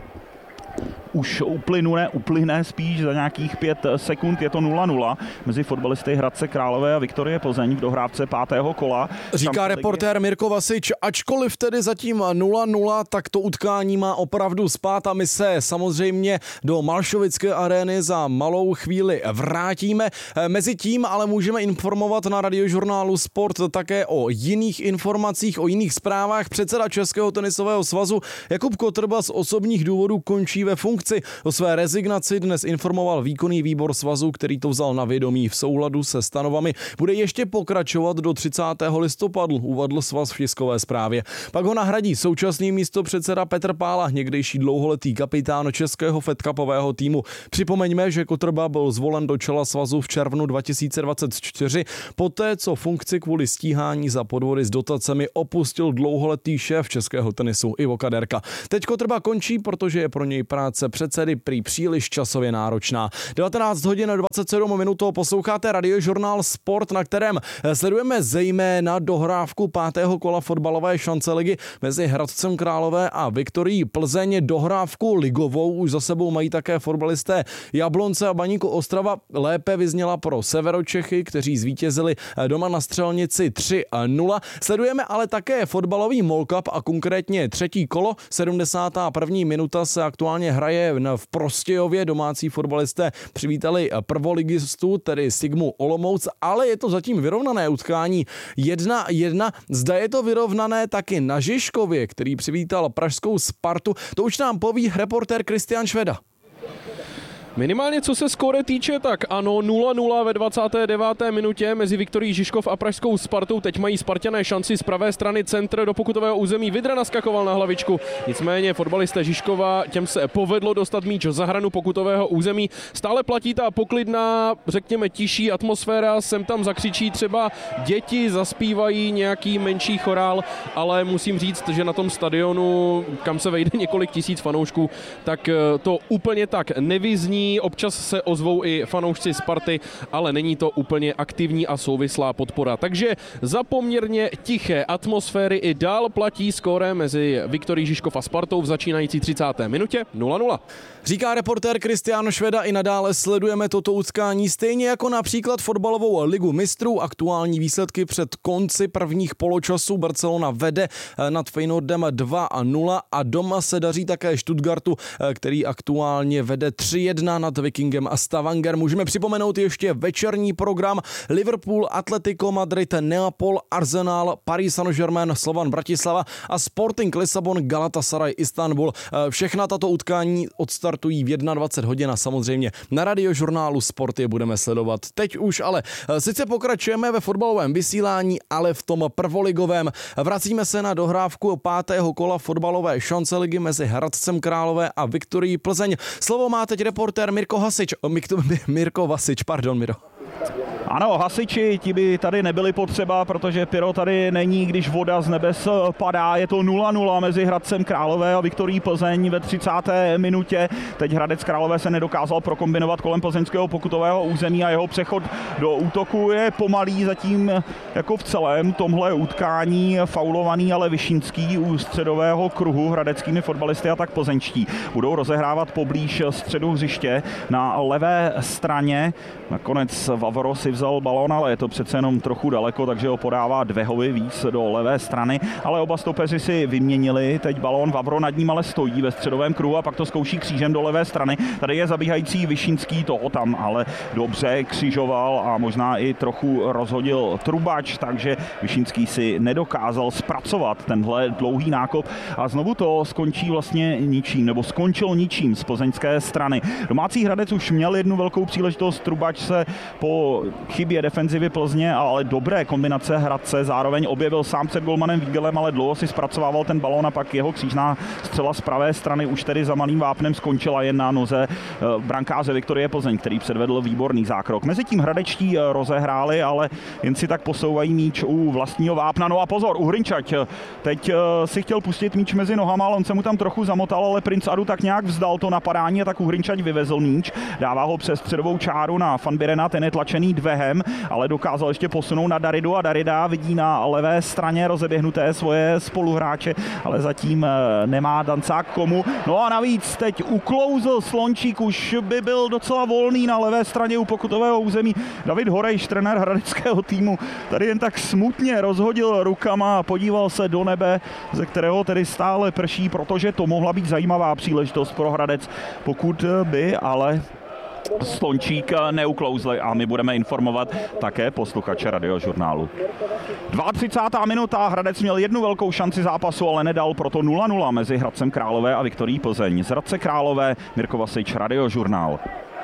Už uplyne spíš za nějakých 5 sekund, je to 0-0 mezi fotbalisty Hradce Králové a Viktorie Plzeň v dohrávce 5. kola. Říká reportér Mirko Vasič, ačkoliv tedy zatím 0-0, tak to utkání má opravdu spát a my se samozřejmě do Malšovické arény za malou chvíli vrátíme. Mezitím ale můžeme informovat na Radiožurnálu Sport také o jiných informacích, o jiných zprávách. Předseda Českého tenisového svazu Jakub Kotrba z osobních důvodů končí ve funkci. O své rezignaci dnes informoval výkonný výbor svazu, který to vzal na vědomí v souladu se stanovami. Bude ještě pokračovat do 30. listopadu, uvedl svaz v tiskové zprávě. Pak ho nahradí současný místopředseda Petr Pála, někdejší dlouholetý kapitán českého fedcupového týmu. Připomeňme, že Kotrba byl zvolen do čela svazu v červnu 2024, poté co funkci kvůli stíhání za podvody s dotacemi opustil dlouholetý šéf českého tenisu Ivo Kaderka. Teď Kotrba končí, protože je pro něj práce předsedy prý příliš časově náročná. 19 hodin 27 minut posloucháte Radiožurnál Sport, na kterém sledujeme zejména dohrávku 5. kola fotbalové šance ligy mezi Hradcem Králové a Viktorií Plzeň. Dohrávku ligovou už za sebou mají také fotbalisté Jablonce a Baníku Ostrava. Lépe vyzněla pro Severočechy, kteří zvítězili doma na Střelnici 3-0. Sledujeme ale také fotbalový Mall Cup a konkrétně třetí kolo. 71. minuta se aktuálně hraje v Prostějově. Domácí fotbalisté přivítali prvoligistu, tedy Sigmu Olomouc, ale je to zatím vyrovnané utkání 1-1. Zda je to vyrovnané taky na Žižkově, který přivítal pražskou Spartu. To už nám poví reportér Kristian Šveda. Minimálně co se skóre týče, tak ano, 0-0 ve 29. minutě mezi Viktorií Žižkov a pražskou Spartou. Teď mají Sparťané šanci z pravé strany centr do pokutového území. Vidra naskakoval na hlavičku. Nicméně fotbalisté Žižkova, těm se povedlo dostat míč za hranu pokutového území. Stále platí ta poklidná, řekněme tiší atmosféra. Sem tam zakřičí třeba děti, zaspívají nějaký menší chorál, ale musím říct, že na tom stadionu, kam se vejde několik tisíc fanoušků, tak to úplně tak nevyzní. Občas se ozvou i fanoušci Sparty, ale není to úplně aktivní a souvislá podpora. Takže za poměrně tiché atmosféry i dál platí skóre mezi Viktorií Žižkov a Spartou v začínající 30. minutě 0-0. Říká reportér Kristian Šveda, i nadále sledujeme toto utkání, stejně jako například fotbalovou ligu mistrů. Aktuální výsledky před konci prvních poločasů. Barcelona vede nad Feyenoordem 2-0 a doma se daří také Stuttgartu, který aktuálně vede 3-1 nad Vikingem a Stavanger. Můžeme připomenout ještě večerní program: Liverpool, Atletico Madrid, Neapol, Arsenal, Paris Saint-Germain, Slovan Bratislava a Sporting Lisabon, Galatasaray, Istanbul. Všechna tato utkání odstartují v 21 hodin a samozřejmě na Radiožurnálu Sport je budeme sledovat. Teď už ale sice pokračujeme ve fotbalovém vysílání, ale v tom prvoligovém. Vracíme se na dohrávku 5. kola fotbalové šance ligy mezi Hradcem Králové a Viktorií Plzeň. Slovo má teď reportér Mirko Vasič, pardon, Miro. Ano, hasiči, ti by tady nebyli potřeba, protože pyro tady není, když voda z nebes padá. Je to 0-0 mezi Hradcem Králové a Viktorií Plzeň ve 30. minutě. Teď Hradec Králové se nedokázal prokombinovat kolem plzeňského pokutového území a jeho přechod do útoku je pomalý zatím jako v celém tomhle utkání. Faulovaný ale Vyšínský u středového kruhu hradeckými fotbalisty a tak plzeňští budou rozehrávat poblíž středu hřiště na levé straně. Nakonec Vavro si vzal balón, ale je to přece jenom trochu daleko, takže ho podává Dvehovi víc do levé strany, ale oba stopeři si vyměnili. Teď balón, Vavro nad ním ale stojí ve středovém kruhu a pak to zkouší křížem do levé strany. Tady je zabíhající Vyšínský, toho tam ale dobře křižoval a možná i trochu rozhodil Trubač, takže Vyšínský si nedokázal zpracovat tenhle dlouhý nákop a znovu to skončí vlastně ničím, nebo skončilo ničím z plzeňské strany. Domácí Hradec už měl jednu velkou příležitost, Trubač se po chybě defenzivy Plzně, ale dobré kombinace Hradce, zároveň objevil sám před golmanem Vígelem, ale dlouho si zpracovával ten balón a pak jeho křížná střela z pravé strany už tedy za malým vápnem skončila jen na noze brankáře Viktorie Plzeň, který předvedl výborný zákrok. Mezitím hradečtí rozehráli, ale jen si tak posouvají míč u vlastního vápna. No a pozor, Uhrinčať teď si chtěl pustit míč mezi nohama, ale on se mu tam trochu zamotal, ale Prince Adu tak nějak vzdal to napadání a tak Uhrinčať vyvezl míč. Dává ho přes středovou čáru na Van Birena, ten je tlačený dvehem, ale dokázal ještě posunout na Daridu a Darida vidí na levé straně rozeběhnuté svoje spoluhráče, ale zatím nemá Dancák komu. No a navíc teď uklouzl Slončík, už by byl docela volný na levé straně u pokutového území. David Horejš, trenér hradeckého týmu, tady jen tak smutně rozhodil rukama a podíval se do nebe, ze kterého tedy stále prší, protože to mohla být zajímavá příležitost pro Hradec, pokud by ale Slončík neuklouzli a my budeme informovat také posluchače Radiožurnálu. 32. minuta, Hradec měl jednu velkou šanci zápasu, ale nedal, proto 0-0 mezi Hradcem Králové a Viktorií Plzeň. Z Hradce Králové Mirko Vasič, Radiožurnál.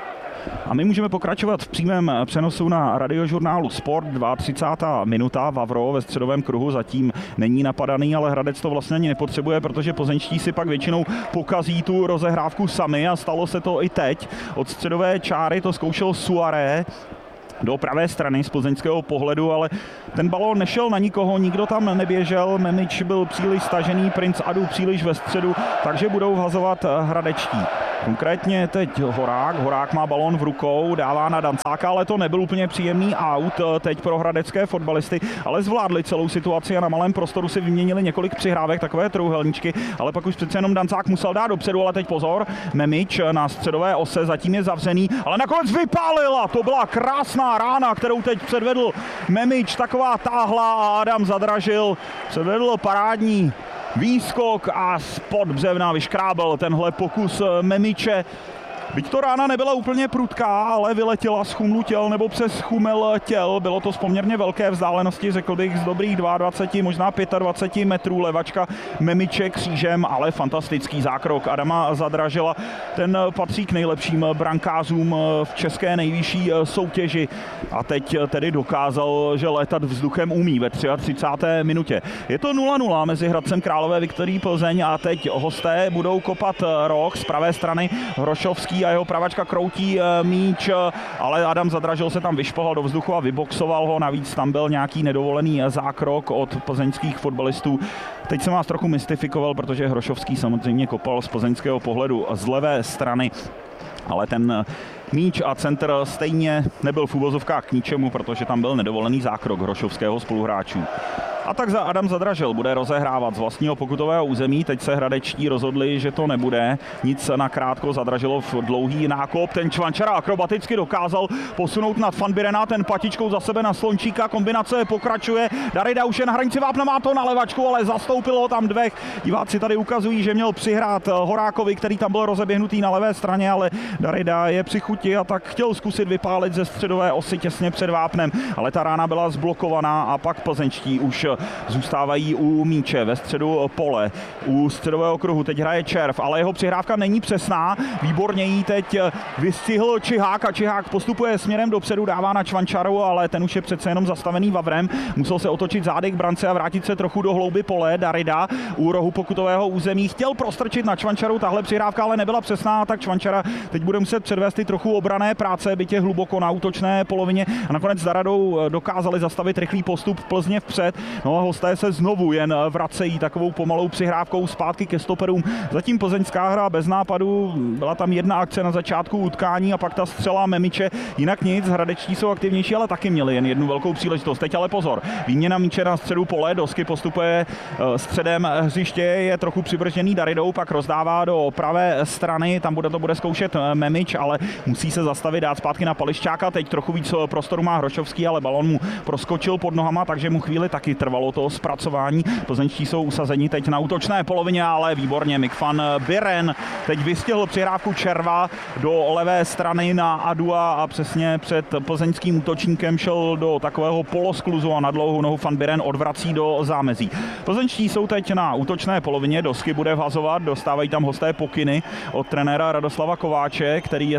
A my můžeme pokračovat v přímém přenosu na Radiožurnálu Sport. 32. minuta, Vavro ve středovém kruhu zatím není napadaný, ale Hradec to vlastně ani nepotřebuje, protože plzeňští si pak většinou pokazí tu rozehrávku sami a stalo se to i teď. Od středové čáry to zkoušel Suaré do pravé strany z plzeňského pohledu, ale ten balón nešel na nikoho, nikdo tam neběžel, Memič byl příliš stažený, Prince Adu příliš ve středu, takže budou vhazovat hradečtí. Konkrétně teď Horák má balón v rukou, dává na Dancáka, ale to nebyl úplně příjemný aut teď pro hradecké fotbalisty, ale zvládli celou situaci a na malém prostoru si vyměnili několik přihrávek, takové trojúhelníčky, ale pak už přece jenom Dancák musel dát dopředu, ale teď pozor, Memič na středové ose zatím je zavřený, ale nakonec vypálil a to byla krásná rána, kterou teď předvedl Memič, taková táhla a Adam Zadražil předvedl parádní výskok a spod břevna vyškrábel tenhle pokus Memiče. Byť to rána nebyla úplně prudká, ale vyletěla z chumlu těl nebo přes chumel těl. Bylo to z poměrně velké vzdálenosti, řekl bych z dobrých 22, možná 25 metrů levačka Memiče křížem, ale fantastický zákrok Adama Zadražila. Ten patří k nejlepším brankářům v české nejvyšší soutěži a teď tedy dokázal, že létat vzduchem umí ve 33. minutě. Je to 0-0 mezi Hradcem Králové Viktorií Plzeň a teď hosté budou kopat roh z pravé strany Hrošovský a jeho pravačka kroutí míč, ale Adam Zadražil se tam vyšplhal do vzduchu a vyboxoval ho, navíc tam byl nějaký nedovolený zákrok od plzeňských fotbalistů. Teď jsem vás trochu mystifikoval, protože Hrošovský samozřejmě kopal z plzeňského pohledu z levé strany, ale ten míč a centr stejně nebyl v uvozovkách k ničemu, protože tam byl nedovolený zákrok hrošovského spoluhráčů. A tak Adam Zadražil bude rozehrávat z vlastního pokutového území. Teď se hradečtí rozhodli, že to nebude. Nic nakrátko, Zadražilov dlouhý nákop. Ten Čvančara akrobaticky dokázal posunout nad Van Birena, ten patičkou za sebe na Slončíka. Kombinace pokračuje. Darida už je na hranici vápna, má to na levačku, ale zastoupil ho tam dvech. Diváci tady ukazují, že měl přihrát Horákovi, který tam byl rozeběhnutý na levé straně, ale Darida je při chuti a tak chtěl zkusit vypálit ze středové osy těsně před vápnem, ale ta rána byla zblokovaná a pak plzeňští už zůstávají u míče ve středu pole. U středového kruhu teď hraje Červ, ale jeho přihrávka není přesná. Výborně jí teď vystihl Čihák a Čihák postupuje směrem dopředu, dává na Čvančaru, ale ten už je přece jenom zastavený Vavrem. Musel se otočit zády k brance a vrátit se trochu do hlouby pole. Darida u rohu pokutového území chtěl prostrčit na Čvančaru, tahle přihrávka ale nebyla přesná, tak Čvančara teď bude muset předvést i trochu obrané práce, byť je hluboko na útočné polovině a nakonec s Daradou dokázali zastavit rychlý postup Plzně vpřed. No a hosté se znovu jen vracejí takovou pomalou přihrávkou zpátky ke stoperům. Zatím plzeňská hra bez nápadu, byla tam jedna akce na začátku utkání a pak ta střela Memiče, jinak nic, hradečtí jsou aktivnější, ale taky měli jen jednu velkou příležitost. Teď ale pozor, výměna míče na středu pole, Dosky postupuje středem hřiště, je trochu přibržený Daridou, pak rozdává do pravé strany, tam to bude zkoušet Memič, ale musí se zastavit, dát zpátky na Pališčáka, teď trochu víc prostoru má Hrošovský, ale balon mu proskočil pod nohama, takže mu chvíli taky trvalo to zpracování. Plzeňští jsou usazeni teď na útočné polovině, ale výborně Van Biren teď vystihl přihrávku Červa do levé strany na Adua a přesně před plzeňským útočníkem šel do takového poloskluzu a na dlouhou nohu Van Biren odvrací do zámezí. Plzeňští jsou teď na útočné polovině, Dosky bude vhazovat, dostávají tam hosté pokyny od trenéra Radoslava Kováče, který je teď hodně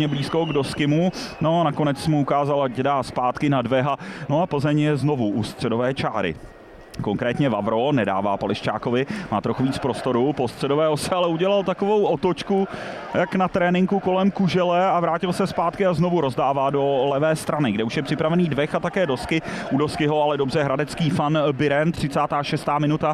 blízko k Doskymu, no nakonec mu ukázal, ať dá zpátky na Dveha, no a Plzeň je znovu u středové čáry. Konkrétně Vavro nedává Pališčákovi, má trochu víc prostoru, po středové ose ale udělal takovou otočku, jak na tréninku kolem kužele a vrátil se zpátky a znovu rozdává do levé strany, kde už je připravený Dvech a také Dosky. U Doskyho ale dobře hradecký fan Biren, 36. minuta.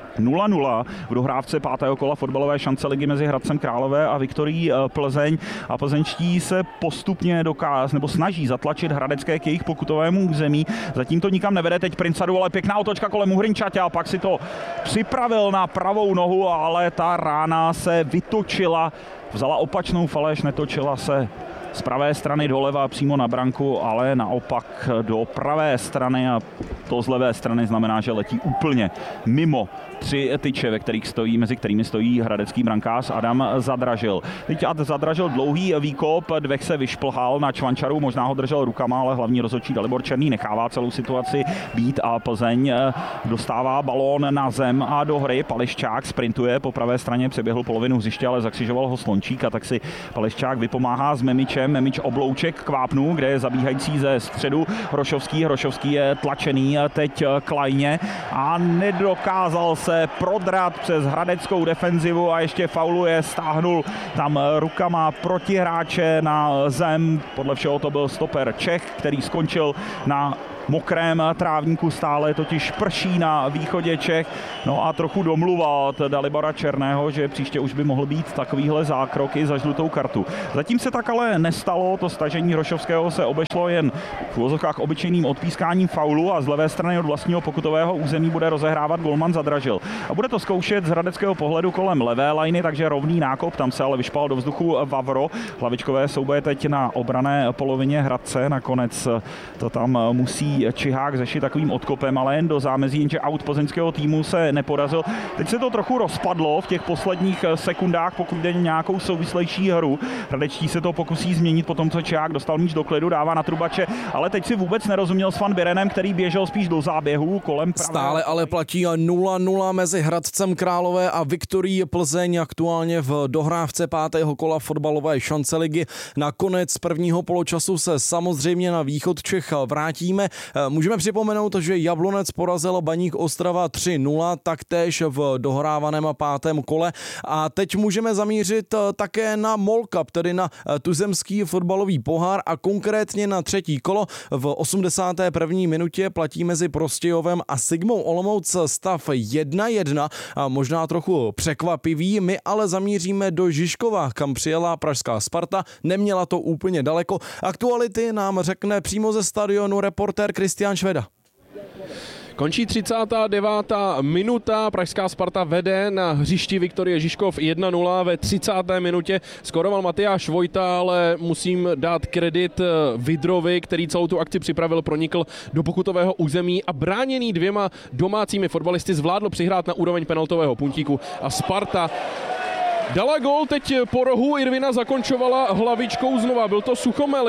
0-0 v dohrávce 5. kola fotbalové šance ligy mezi Hradcem Králové a Viktorií Plzeň a plzeňští se postupně snaží zatlačit hradecké k jejich pokutovému území. Zatím to nikam nevede, teď Princadu, ale pěkná otočka kolem Uhrinčaťa a pak si to připravil na pravou nohu, ale ta rána se vytočila, vzala opačnou faleš, netočila se z pravé strany doleva přímo na branku, ale naopak do pravé strany a to z levé strany znamená, že letí úplně mimo 3 tyče, mezi kterými stojí hradecký brankář Adam Zadražil. Teď Zadražil dlouhý výkop, Dvech se vyšplhal na Čvančaru, možná ho držel rukama, ale hlavní rozhodčí Dalibor Černý nechává celou situaci být a Plzeň dostává balón na zem a do hry. Pališčák sprintuje po pravé straně, přeběhl polovinu hřiště, ale zakřižoval ho Slončík a tak si Pališčák vypomáhá s Memičem. Memič oblouček k vápnu, kde je zabíhající ze středu Hrošovský je tlačený teď klajně a nedokázal se prodrat přes hradeckou defenzivu a ještě fauluje, stáhnul tam rukama protihráče na zem. Podle všeho to byl stoper Čech, který skončil na mokrém trávníku, stále totiž prší na východě Čech. No a trochu domluva od Dalibora Černého, že příště už by mohl být takovýhle zákrok i za žlutou kartu. Zatím se tak ale nestalo, to stažení Hrošovského se obešlo jen v uvozovkách obyčejným odpískáním faulu a z levé strany od vlastního pokutového území bude rozehrávat golman Zadražil. A bude to zkoušet z hradeckého pohledu kolem levé lajny, takže rovný nákop, tam se ale vyšpal do vzduchu Vavro. Hlavičkové souboje teď na obrané polovině Hradce, nakonec to tam musí Čihák řešit takovým odkopem, ale jen do zámezí, jenže aut plzeňského týmu se nepodařil. Teď se to trochu rozpadlo v těch posledních sekundách, pokud jde nějakou souvislejší hru. Hradečtí se to pokusí změnit po tom, co Čihák dostal míč do klidu, dává na Trubače, ale teď si vůbec nerozuměl s Van Birenem, který běžel spíš do záběhu kolem pravé. Stále ale platí 0-0 mezi Hradcem Králové a Viktorií Plzeň, aktuálně v dohrávce 5. kola fotbalové šance ligy. Na konec prvního poločasu se samozřejmě na východ Čech vrátíme. Můžeme připomenout, že Jablonec porazil Baník Ostrava 3-0, taktéž v dohrávaném 5. kole. A teď můžeme zamířit také na MOL Cup, tedy na tuzemský fotbalový pohár a konkrétně na 3. kolo. V 81. minutě platí mezi Prostějovem a Sigmou Olomouc stav 1-1 a možná trochu překvapivý. My ale zamíříme do Žižkova, kam přijela pražská Sparta. Neměla to úplně daleko. Aktuality nám řekne přímo ze stadionu reportér Kristián Šveda. Končí 39. minuta, pražská Sparta vede na hřišti Viktorie Žižkov 1-0 ve 30. minutě. Skoroval Matyáš Vojta, ale musím dát kredit Vidrovi, který celou tu akci připravil, pronikl do pokutového území a bráněný 2 domácími fotbalisty zvládl přihrát na úroveň penaltového puntíku a Sparta dala gól, teď po rohu Irvina zakončovala hlavičkou znova. Byl to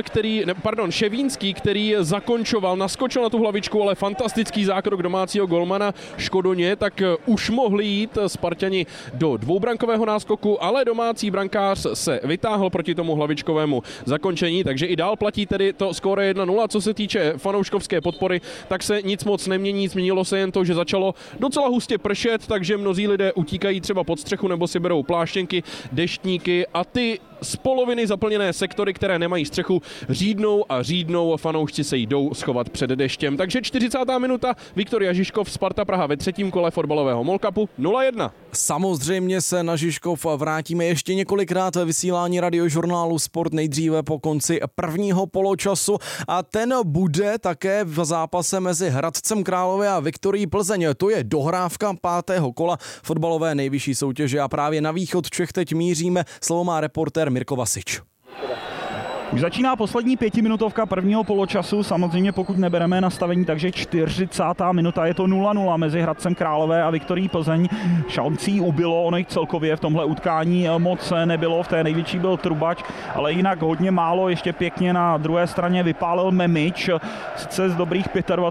Ševínský, který zakončoval, naskočil na tu hlavičku, ale fantastický zákrok domácího golmana Škodoně, tak už mohli jít Sparťani do dvoubrankového náskoku, ale domácí brankář se vytáhl proti tomu hlavičkovému zakončení, takže i dál platí tedy to skóre 1-0. Co se týče fanouškovské podpory, tak se nic moc nemění, změnilo se jen to, že začalo docela hustě pršet, takže mnozí lidé utíkají třeba pod střechu nebo si berou pláštěnky, deštníky a ty z poloviny zaplněné sektory, které nemají střechu, řídnou a fanoušci se jdou schovat před deštěm. Takže 40. minuta, Viktoria Žižkov, Sparta Praha ve 3. kole fotbalového MOL Cupu 0-1. Samozřejmě se na Žižkov vrátíme ještě několikrát ve vysílání radiožurnálu Sport, nejdříve po konci prvního poločasu a ten bude také v zápase mezi Hradcem Králové a Viktorií Plzeň. To je dohrávka 5. kola fotbalové nejvyšší soutěže a právě na východ Čech teď míříme. Slovo má reportér Mirko Vasič. Už začíná poslední 5minutovka prvního poločasu, samozřejmě pokud nebereme nastavení, takže 40. minuta, je to 0-0 mezi Hradcem Králové a Viktorií Plzeň. Šancí ubylo, ono jich celkově v tomhle utkání moc nebylo, v té největší byl Trubač, ale jinak hodně málo, ještě pěkně na druhé straně vypálil Memič, sice z dobrých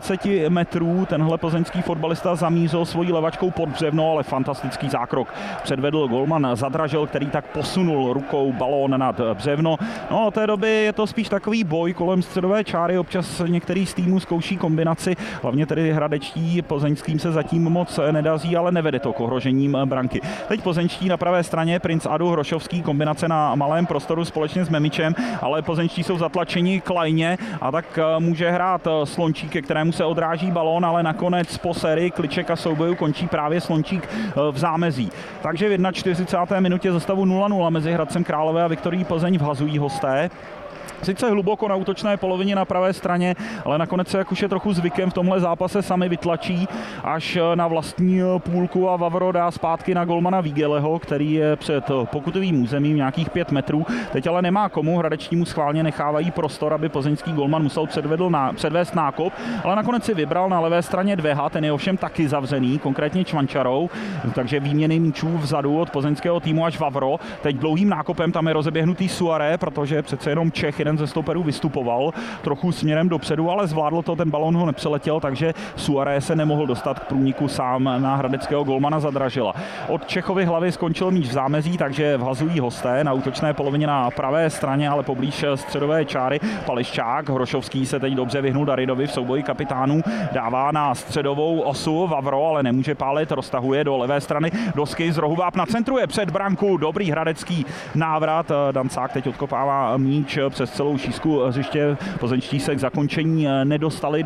25 metrů, tenhle plzeňský fotbalista zamířil svojí levačkou pod břevno, ale fantastický zákrok předvedl golman Zadražil, který tak posunul rukou balón nad břevno. No, od té doby je to spíš takový boj kolem středové čáry, občas některý z týmů zkouší kombinaci, hlavně tedy hradečtí, plzeňským se zatím moc nedaří, ale nevede to k ohrožením branky. Teď plzeňští na pravé straně, Princ Adu, Hrošovský, kombinace na malém prostoru společně s Memičem, ale plzeňští jsou zatlačeni k lajně a tak může hrát Slončík, ke kterému se odráží balón, ale nakonec po sérii kliček a souboju končí právě Slončík v zámezí. Takže v 41. minutě za stavu 0-0 mezi Hradcem Králové a Viktorií Plzeň vhazují hosté. Sice hluboko na útočné polovině na pravé straně, ale nakonec se, jak už je trochu zvykem, v tomhle zápase sami vytlačí až na vlastní půlku a Vavro dá zpátky na golmana Vígeleho, který je před pokutovým územím nějakých 5 metrů. Teď ale nemá komu, hradečtí mu schválně nechávají prostor, aby plzeňský golman musel předvést nákop, ale nakonec si vybral na levé straně Dveha, ten je ovšem taky zavřený, konkrétně Čvančarou, takže výměny míčů vzadu od plzeňského týmu až Vavro. Teď dlouhým nákopem tam je rozeběhnutý Suaré, protože přece jenom Čech, jeden ze stoperů, vystupoval trochu směrem dopředu, ale zvládl to, ten balón ho nepřeletěl, takže Suaré se nemohl dostat k průniku sám na hradeckého golmana Zadražila. Od Čechovy hlavy skončil míč v zámezí, takže vhazují hosté na útočné polovině na pravé straně, ale poblíž středové čáry. Pališčák, Hrošovský se teď dobře vyhnul Daridovi v souboji kapitánů, dává na středovou osu Vavro, ale nemůže pálit, roztahuje do levé strany Dosky, z rohu vápna centruje před branku, dobrý hradecký návrat, Dancák teď odkopává míč přes celou šířku hřiště, plzeňští se k zakončení nedostali,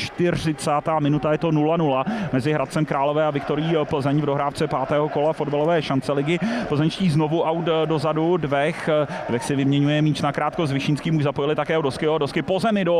42. minuta, je to 0-0 mezi Hradcem Králové a Viktorií Plzeň v dohrávce 5. kola fotbalové šance ligy. Plzeňští znovu aut dozadu, Dvech si vyměňuje míč nakrátko s Vyšínským, už zapojili také Dosky po zemi do